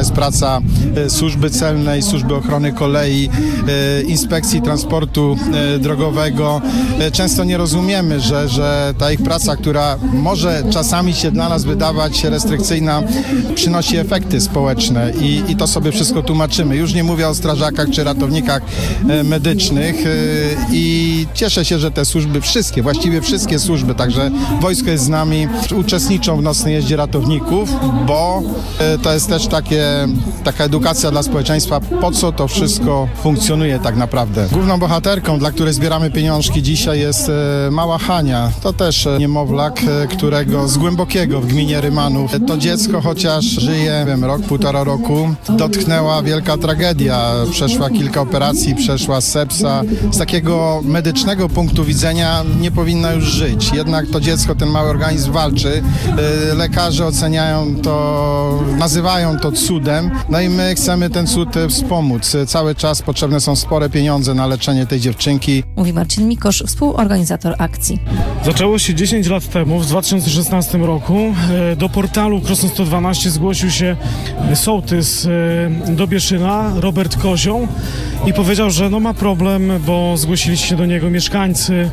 jest praca służby celnej, służby ochrony kolei, inspekcji transportu drogowego. Często nie rozumiemy, że, że ta ich praca, która może czasami się dla nas wydawać restrykcyjna, przynosi efekty społeczne i, i to sobie wszystko tłumaczymy. Już nie mówię o strażakach czy ratownikach medycznych i cieszę się, że te służby, wszystkie, właściwie wszystkie służby, także wojsko jest z nami, uczestniczą w nocnej jeździe ratowników, bo to jest też takie, taka edukacja dla społeczeństwa, po co to wszystko funkcjonuje tak naprawdę. Główną bohaterką, dla której zbieramy pieniążki dzisiaj, jest mała Hania. To też niemowlak, którego z Głębokiego w gminie Rymanów. To dziecko, chociaż żyje, wiem, rok, półtora roku, dotknęła wielka tragedia. Przeszła kilka operacji, przeszła sepsa. Z takiego medycznego punktu widzenia nie powinna już żyć. Jednak to dziecko, ten mały organizm walczy. Lekarze oceniają to, nazywają to cudem. No i my chcemy ten cud wspomóc. Cały czas potrzebne są spore pieniądze na leczenie tej dziewczynki. Mówi Marcin Mikosz, współorganizator akcji. Zaczęło się dziesięć lat temu, w dwa tysiące szesnastym roku. Do portalu Krosno sto dwanaście zgłosił się sołtys Dobieszyna, Robert Kozioł, i powiedział, że no ma problem, bo zgłosili się do niego mieszkańcy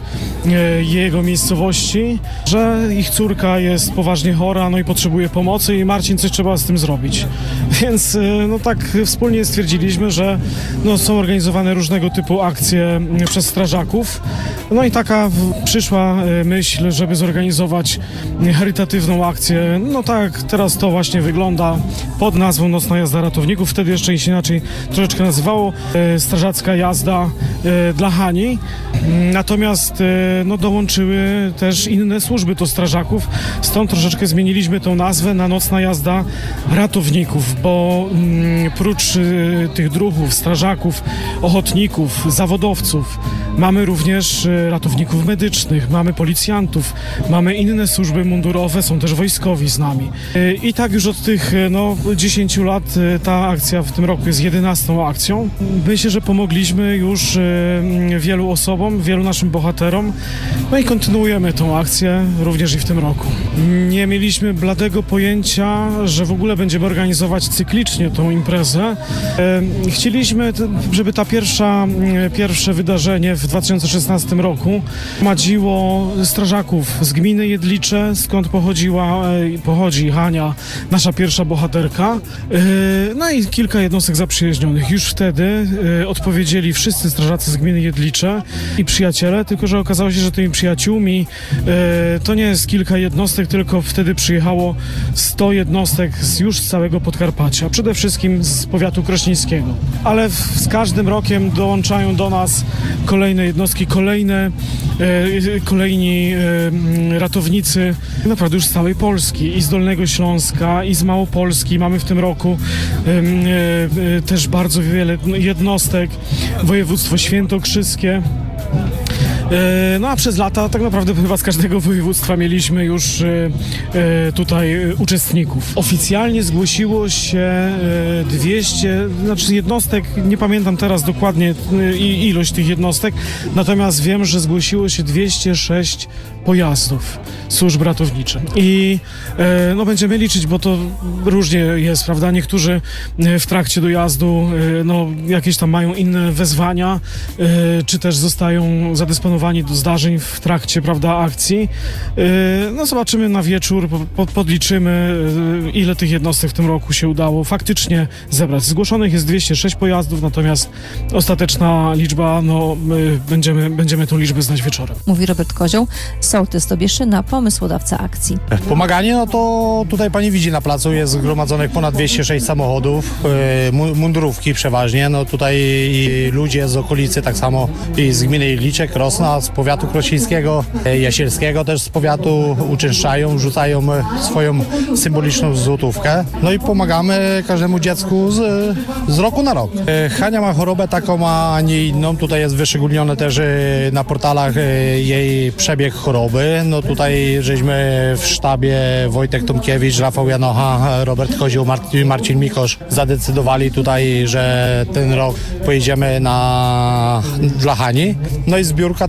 jego miejscowości, że ich córka jest poważnie chora, no i potrzebuje pomocy i Marcin, coś trzeba z tym zrobić. Więc no tak wspólnie stwierdziliśmy, że no, są organizowane różnego typu akcje przez strażaków. No i taka przyszła myśl, żeby zorganizować charytatywną akcję. No tak, teraz to właśnie wygląda pod nazwą Nocna Jazda Ratowników. Wtedy jeszcze się inaczej troszeczkę nazywało Strażacka Jazda dla Hani. Natomiast no, dołączyły też inne służby do strażaków. Stąd troszeczkę zmieniliśmy tą nazwę na Nocna Jazda Ratowników, bo mm, prócz y, tych druhów, strażaków, ochotników, zawodowców, mamy również y, ratowników medycznych, mamy policjantów, mamy inne służby mundurowe, są też wojskowi z nami. Y, I tak już od tych y, no, dziesięciu lat y, ta akcja w tym roku jest jedenastą akcją. Myślę, że pomogliśmy już y, wielu osobom, wielu naszym bohaterom, no i kontynuujemy tą akcję również i w tym roku. Nie mieliśmy bladego pojęcia, że w ogóle będziemy organizować cyklicznie tą imprezę. E, chcieliśmy, żeby ta pierwsza, pierwsze wydarzenie w dwa tysiące szesnastym roku gromadziło strażaków z gminy Jedlicze, skąd pochodziła, pochodzi Hania, nasza pierwsza bohaterka. E, no i kilka jednostek zaprzyjaźnionych. Już wtedy e, odpowiedzieli wszyscy strażacy z gminy Jedlicze i przyjaciele, tylko że okazało się, że tymi przyjaciółmi e, to nie jest kilka jednostek, tylko wtedy przyjechało sto jednostek z już z całego Podkarpacia, przede wszystkim z powiatu krośnieńskiego. Ale w, z każdym rokiem dołączają do nas kolejne jednostki, kolejne, e, kolejni e, ratownicy, naprawdę już z całej Polski, i z Dolnego Śląska, i z Małopolski. Mamy w tym roku e, e, też bardzo wiele jednostek, województwo świętokrzyskie. No a przez lata tak naprawdę chyba z każdego województwa mieliśmy już tutaj uczestników. Oficjalnie zgłosiło się dwieście, znaczy jednostek, nie pamiętam teraz dokładnie ilość tych jednostek, natomiast wiem, że zgłosiło się dwieście sześć pojazdów służb ratowniczych. I no będziemy liczyć, bo to różnie jest, prawda? Niektórzy w trakcie dojazdu no jakieś tam mają inne wezwania, czy też zostają zadysponowani do zdarzeń w trakcie, prawda, akcji. No zobaczymy na wieczór, podliczymy, ile tych jednostek w tym roku się udało faktycznie zebrać. Zgłoszonych jest dwieście sześć pojazdów, natomiast ostateczna liczba, no będziemy, będziemy tą liczbę znać wieczorem. Mówi Robert Kozioł, sołtys Dobieszyna, pomysłodawca akcji. Pomaganie, no to tutaj pani widzi na placu jest zgromadzonych ponad dwieście sześć samochodów, mundurówki przeważnie, no tutaj i ludzie z okolicy, tak samo i z gminy Jedlicze, Krosna, z powiatu krośnieńskiego, jasielskiego też z powiatu uczęszczają, rzucają swoją symboliczną złotówkę, no i pomagamy każdemu dziecku z, z roku na rok. Hania ma chorobę taką, a nie inną, tutaj jest wyszczególnione też na portalach jej przebieg choroby, no tutaj żeśmy w sztabie Wojtek Tomkiewicz, Rafał Janocha, Robert Kozioł, Marcin, Marcin Mikosz zadecydowali tutaj, że ten rok pojedziemy na dla Hani, no i zbiórka tak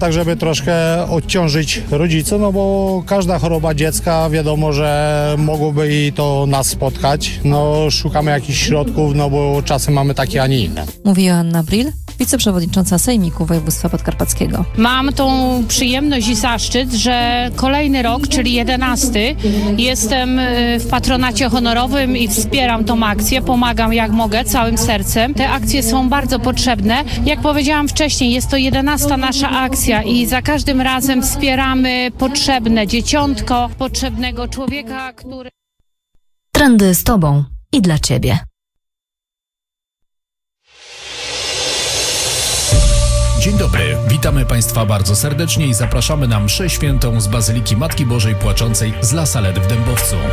tak żeby troszkę odciążyć rodziców, no bo każda choroba dziecka, wiadomo, że mogłoby i to nas spotkać. No szukamy jakichś środków, no bo czasem mamy takie, a nie inne. Mówi Joanna Brill, wiceprzewodnicząca Sejmiku Województwa Podkarpackiego. Mam tą przyjemność i zaszczyt, że kolejny rok, czyli jedenasty, jestem w patronacie honorowym i wspieram tą akcję, pomagam jak mogę, całym sercem. Te akcje są bardzo potrzebne. Jak powiedziałam wcześniej, jest to jedenasta nasza akcja i za każdym razem wspieramy potrzebne dzieciątko, potrzebnego człowieka, który... Trendy z Tobą i dla Ciebie. Dzień dobry, witamy Państwa bardzo serdecznie i zapraszamy na mszę świętą z Bazyliki Matki Bożej Płaczącej z La Salette w Dębowcu.